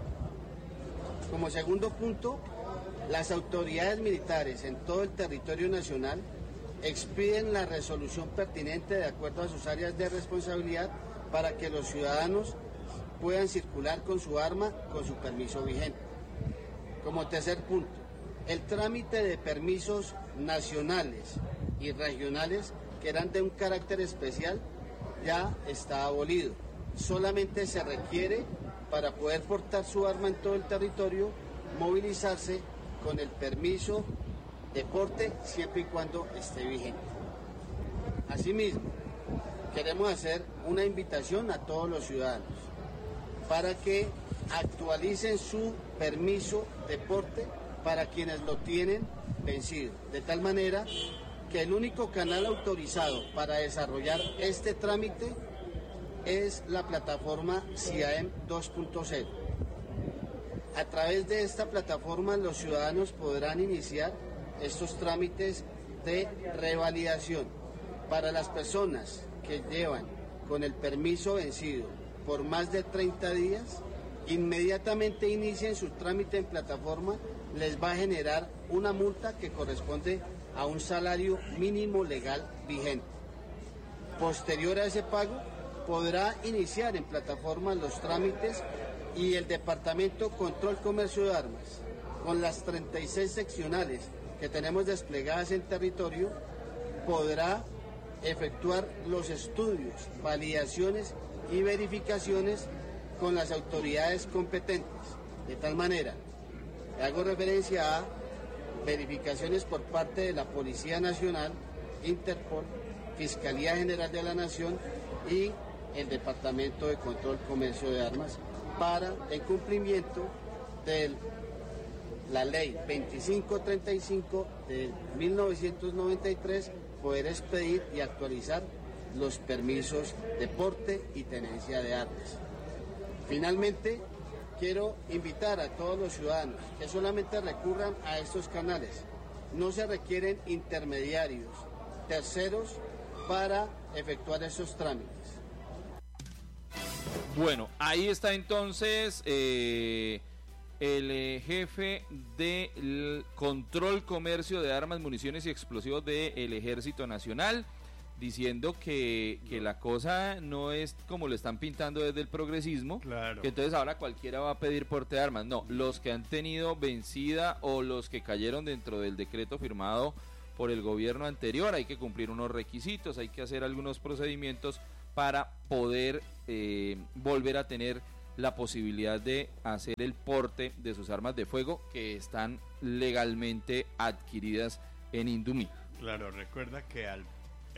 Como segundo punto, las autoridades militares en todo el territorio nacional expiden la resolución pertinente de acuerdo a sus áreas de responsabilidad para que los ciudadanos puedan circular con su arma con su permiso vigente. Como tercer punto, el trámite de permisos nacionales y regionales que eran de un carácter especial ya está abolido. Solamente se requiere, para poder portar su arma en todo el territorio, movilizarse con el permiso de porte siempre y cuando esté vigente. Asimismo, queremos hacer una invitación a todos los ciudadanos para que actualicen su permiso de porte para quienes lo tienen vencido, de tal manera que el único canal autorizado para desarrollar este trámite es la plataforma CIAEM dos punto cero. A través de esta plataforma los ciudadanos podrán iniciar estos trámites de revalidación. Para las personas que llevan con el permiso vencido por más de treinta días, inmediatamente inicien su trámite en plataforma, les va a generar una multa que corresponde a un salario mínimo legal vigente. Posterior a ese pago, podrá iniciar en plataforma los trámites y el Departamento Control Comercio de Armas, con las treinta y seis seccionales que tenemos desplegadas en territorio, podrá efectuar los estudios, validaciones y verificaciones con las autoridades competentes. De tal manera, hago referencia a verificaciones por parte de la Policía Nacional, Interpol, Fiscalía General de la Nación y el Departamento de Control Comercio de Armas, para el cumplimiento de la Ley veinticinco treinta y cinco de mil novecientos noventa y tres, poder expedir y actualizar los permisos de porte y tenencia de armas. Finalmente, quiero invitar a todos los ciudadanos que solamente recurran a estos canales. No se requieren intermediarios terceros para efectuar esos trámites. Bueno, ahí está entonces eh, el eh, jefe del control comercio de armas, municiones y explosivos del Ejército Nacional, diciendo que, que la cosa no es como lo están pintando desde el progresismo, claro, que entonces ahora cualquiera va a pedir porte de armas. No, los que han tenido vencida o los que cayeron dentro del decreto firmado por el gobierno anterior, hay que cumplir unos requisitos, hay que hacer algunos procedimientos para poder eh, volver a tener la posibilidad de hacer el porte de sus armas de fuego que están legalmente adquiridas en Indumí. Claro, recuerda que al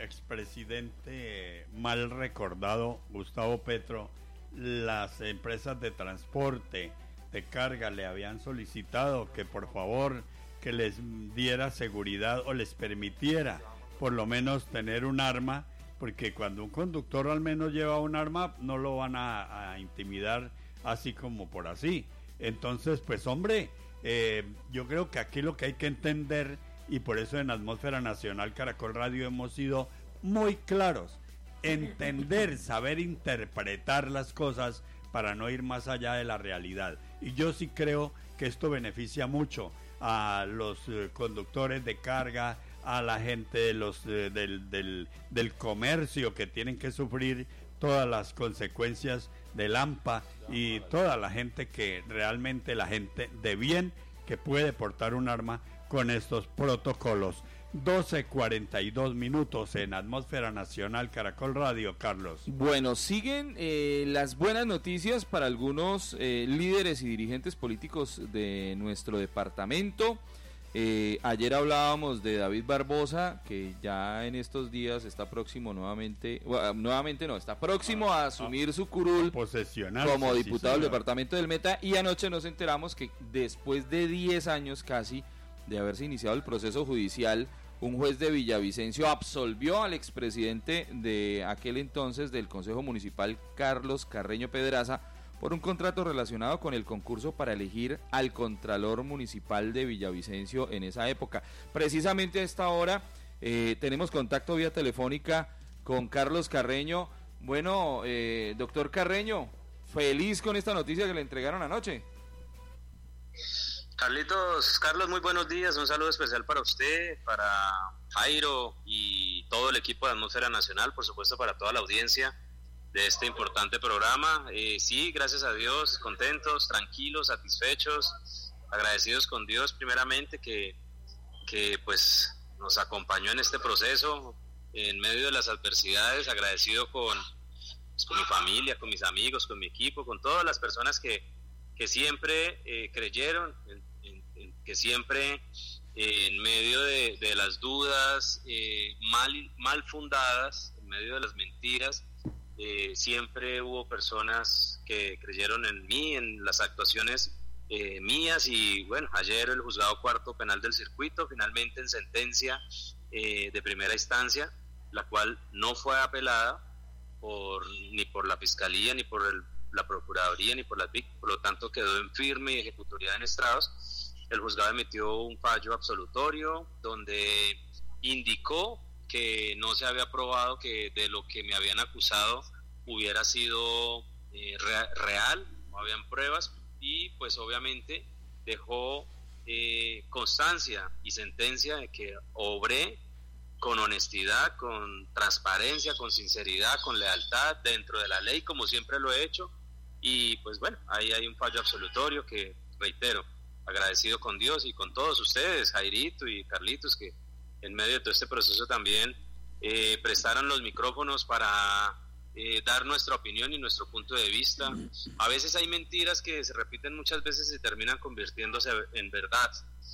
expresidente mal recordado Gustavo Petro, las empresas de transporte de carga le habían solicitado que por favor que les diera seguridad o les permitiera por lo menos tener un arma, porque cuando un conductor al menos lleva un arma no lo van a, a intimidar así como por así. Entonces pues hombre, eh, yo creo que aquí lo que hay que entender, y por eso en Atmósfera Nacional Caracol Radio hemos sido muy claros, entender, saber interpretar las cosas para no ir más allá de la realidad. Y yo sí creo que esto beneficia mucho a los eh, conductores de carga, a la gente de los eh, del, del, del comercio que tienen que sufrir todas las consecuencias del AMPA, y toda la gente que realmente, la gente de bien que puede portar un arma con estos protocolos. doce cuarenta y dos minutos en Atmósfera Nacional Caracol Radio, Carlos. Bueno, siguen eh, las buenas noticias para algunos eh, líderes y dirigentes políticos de nuestro departamento. Eh, ayer hablábamos de David Barbosa, que ya en estos días está próximo nuevamente, bueno, nuevamente no, está próximo a asumir su curul como diputado del departamento del Meta, y anoche nos enteramos que después de diez años casi de haberse iniciado el proceso judicial, un juez de Villavicencio absolvió al expresidente de aquel entonces del Consejo Municipal, Carlos Carreño Pedraza, por un contrato relacionado con el concurso para elegir al Contralor Municipal de Villavicencio en esa época. Precisamente a esta hora eh, tenemos contacto vía telefónica con Carlos Carreño. Bueno, eh, doctor Carreño, feliz con esta noticia que le entregaron anoche. Carlitos, Carlos, muy buenos días, un saludo especial para usted, para Jairo y todo el equipo de Atmósfera Nacional, por supuesto para toda la audiencia de este importante programa. Eh, sí, gracias a Dios, contentos, tranquilos, satisfechos, agradecidos con Dios primeramente que, que pues nos acompañó en este proceso, en medio de las adversidades, agradecido con, pues, con mi familia, con mis amigos, con mi equipo, con todas las personas que, que siempre eh, creyeron, en, en, en, que siempre eh, en medio de, de las dudas eh, mal, mal fundadas, en medio de las mentiras, Eh, siempre hubo personas que creyeron en mí, en las actuaciones eh, mías, y bueno, ayer el juzgado cuarto penal del circuito, finalmente en sentencia eh, de primera instancia, la cual no fue apelada por ni por la Fiscalía, ni por el, la Procuraduría, ni por la V I C, por lo tanto quedó en firme y ejecutoria en estrados. El juzgado emitió un fallo absolutorio donde indicó que no se había probado que de lo que me habían acusado hubiera sido eh, re- real, no habían pruebas, y pues obviamente dejó eh, constancia y sentencia de que obré con honestidad, con transparencia, con sinceridad, con lealtad, dentro de la ley, como siempre lo he hecho, y pues bueno, ahí hay un fallo absolutorio que, reitero, agradecido con Dios y con todos ustedes, Jairito y Carlitos, que en medio de todo este proceso también eh, prestaron los micrófonos para eh, dar nuestra opinión y nuestro punto de vista. A veces hay mentiras que se repiten muchas veces y terminan convirtiéndose en verdad.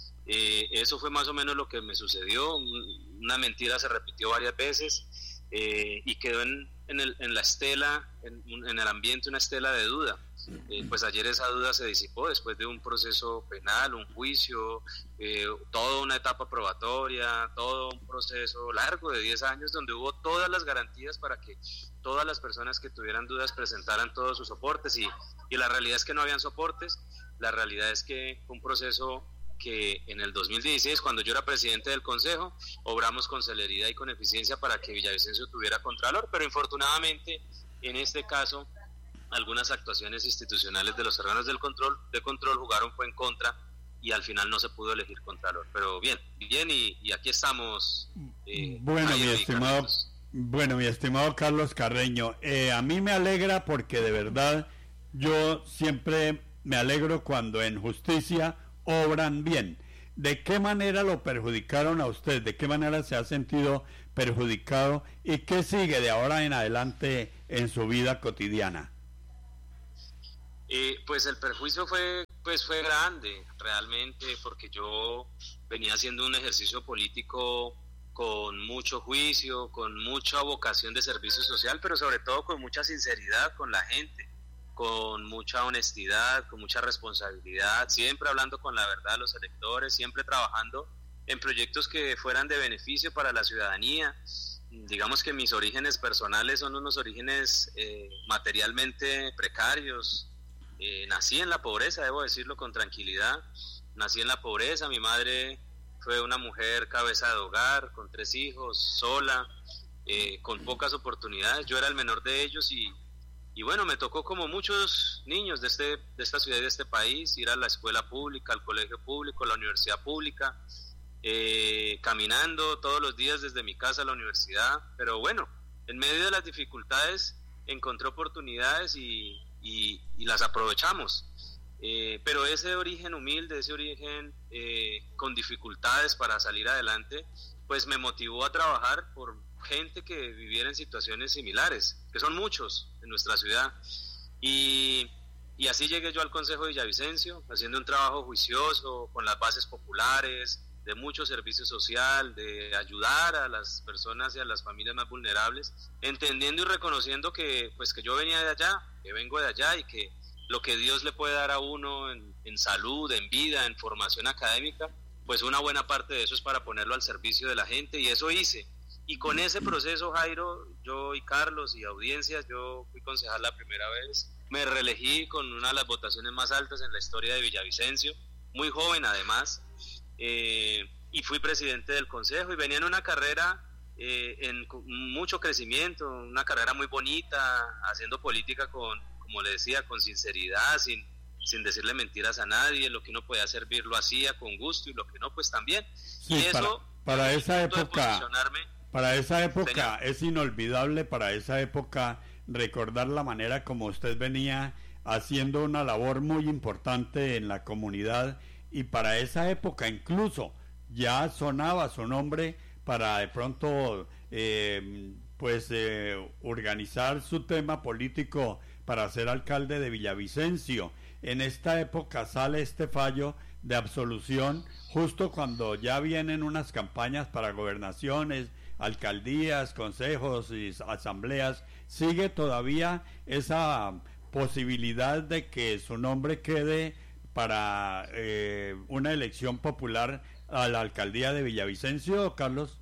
Eh, eso fue más o menos lo que me sucedió. Una mentira se repitió varias veces eh, y quedó en, en, el, en la estela, en, en el ambiente, una estela de duda. Eh, pues ayer esa duda se disipó después de un proceso penal, un juicio, eh, toda una etapa probatoria, todo un proceso largo de diez años donde hubo todas las garantías para que todas las personas que tuvieran dudas presentaran todos sus soportes, y, y la realidad es que no habían soportes. La realidad es que fue un proceso que en el dos mil dieciséis, cuando yo era presidente del Consejo, obramos con celeridad y con eficiencia para que Villavicencio tuviera Contralor, pero infortunadamente, en este caso, algunas actuaciones institucionales de los órganos del control, de control jugaron fue en contra y al final no se pudo elegir Contralor. Pero bien, bien, y, y aquí estamos. Eh, bueno, mi estimado, Carlos. bueno, mi estimado Carlos Carreño, eh, a mí me alegra porque de verdad yo siempre me alegro cuando en justicia obran bien. ¿De qué manera lo perjudicaron a usted? ¿De qué manera se ha sentido perjudicado? ¿Y qué sigue de ahora en adelante en su vida cotidiana? Eh, pues el perjuicio fue pues fue grande realmente, porque yo venía haciendo un ejercicio político con mucho juicio, con mucha vocación de servicio social, pero sobre todo con mucha sinceridad con la gente, con mucha honestidad, con mucha responsabilidad, siempre hablando con la verdad a los electores, siempre trabajando en proyectos que fueran de beneficio para la ciudadanía. Digamos que mis orígenes personales son unos orígenes eh, materialmente precarios. Eh, nací en la pobreza, debo decirlo con tranquilidad, nací en la pobreza, mi madre fue una mujer cabeza de hogar, con tres hijos, sola, eh, con pocas oportunidades, yo era el menor de ellos y, y bueno, me tocó como muchos niños de, este, de esta ciudad y de este país, ir a la escuela pública, al colegio público, a la universidad pública, eh, caminando todos los días desde mi casa a la universidad, pero bueno, en medio de las dificultades encontré oportunidades y Y, y las aprovechamos, eh, pero ese origen humilde, ese origen eh, con dificultades para salir adelante, pues me motivó a trabajar por gente que viviera en situaciones similares, que son muchos en nuestra ciudad, y, y así llegué yo al Consejo de Villavicencio, haciendo un trabajo juicioso, con las bases populares, de mucho servicio social, de ayudar a las personas y a las familias más vulnerables, entendiendo y reconociendo que pues que yo venía de allá, que vengo de allá y que lo que Dios le puede dar a uno en, en salud, en vida, en formación académica, pues una buena parte de eso es para ponerlo al servicio de la gente, y eso hice. Y con ese proceso, Jairo, yo y Carlos y audiencias, yo fui concejal la primera vez, me reelegí con una de las votaciones más altas en la historia de Villavicencio, muy joven además, Eh, y fui presidente del consejo y venía en una carrera eh, en mucho crecimiento, una carrera muy bonita, haciendo política con, como le decía, con sinceridad, sin, sin decirle mentiras a nadie, lo que uno podía servir lo hacía con gusto y lo que no pues también. Sí, y para, eso para esa época para esa época señor. Es inolvidable para esa época recordar la manera como usted venía haciendo una labor muy importante en la comunidad. Y para esa época incluso ya sonaba su nombre para de pronto eh, pues eh, organizar su tema político para ser alcalde de Villavicencio. En esta época sale este fallo de absolución justo cuando ya vienen unas campañas para gobernaciones, alcaldías, consejos y asambleas. Sigue todavía esa posibilidad de que su nombre quede para eh, una elección popular a la alcaldía de Villavicencio, Carlos.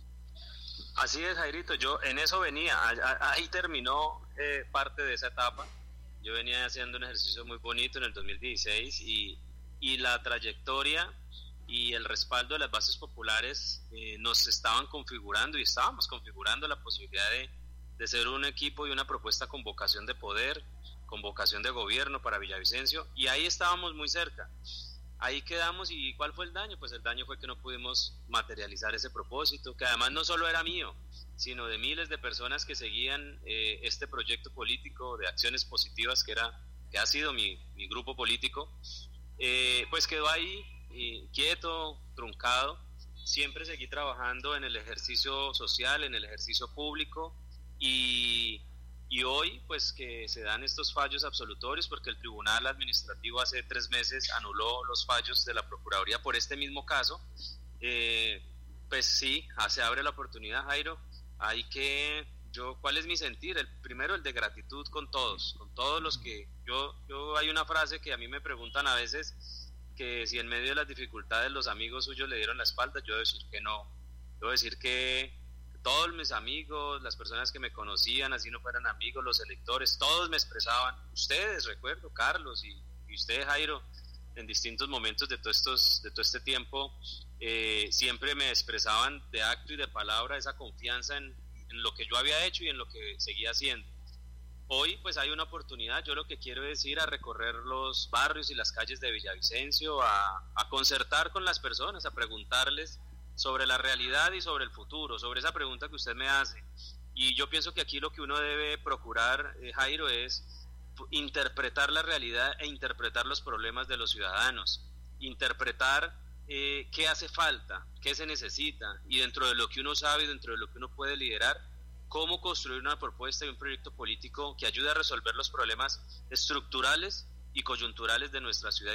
Así es, Jairito, yo en eso venía, ahí terminó eh, parte de esa etapa. Yo venía haciendo un ejercicio muy bonito en el dos mil dieciséis y, y la trayectoria y el respaldo de las bases populares eh, nos estaban configurando y estábamos configurando la posibilidad de, de ser un equipo y una propuesta con vocación de poder, con vocación de gobierno para Villavicencio, y ahí estábamos muy cerca. Ahí quedamos, y ¿cuál fue el daño? Pues el daño fue que no pudimos materializar ese propósito, que además no solo era mío, sino de miles de personas que seguían eh, este proyecto político de acciones positivas que era que ha sido mi, mi grupo político, eh, pues quedó ahí eh, quieto, truncado. Siempre seguí trabajando en el ejercicio social, en el ejercicio público, y Y hoy, pues que se dan estos fallos absolutorios, porque el Tribunal Administrativo hace tres meses anuló los fallos de la Procuraduría por este mismo caso, eh, pues sí, se abre la oportunidad, Jairo. Hay que, yo, ¿cuál es mi sentir? El primero, el de gratitud con todos, con todos los que, yo, yo hay una frase que a mí me preguntan a veces, que si en medio de las dificultades los amigos suyos le dieron la espalda, yo debo decir que no, debo decir que todos mis amigos, las personas que me conocían, así no fueran amigos, los electores, todos me expresaban, ustedes, recuerdo, Carlos y, y usted, Jairo, en distintos momentos de todo, estos, de todo este tiempo, eh, siempre me expresaban de acto y de palabra esa confianza en, en lo que yo había hecho y en lo que seguía haciendo. Hoy pues hay una oportunidad, yo lo que quiero es ir a recorrer los barrios y las calles de Villavicencio, a, a concertar con las personas, a preguntarles sobre la realidad y sobre el futuro, sobre esa pregunta que usted me hace. Y yo pienso que aquí lo que uno debe procurar, eh, Jairo, es interpretar la realidad e interpretar los problemas de los ciudadanos, interpretar eh, qué hace falta, qué se necesita, y dentro de lo que uno sabe y dentro de lo que uno puede liderar, cómo construir una propuesta y un proyecto político que ayude a resolver los problemas estructurales y coyunturales de nuestra ciudad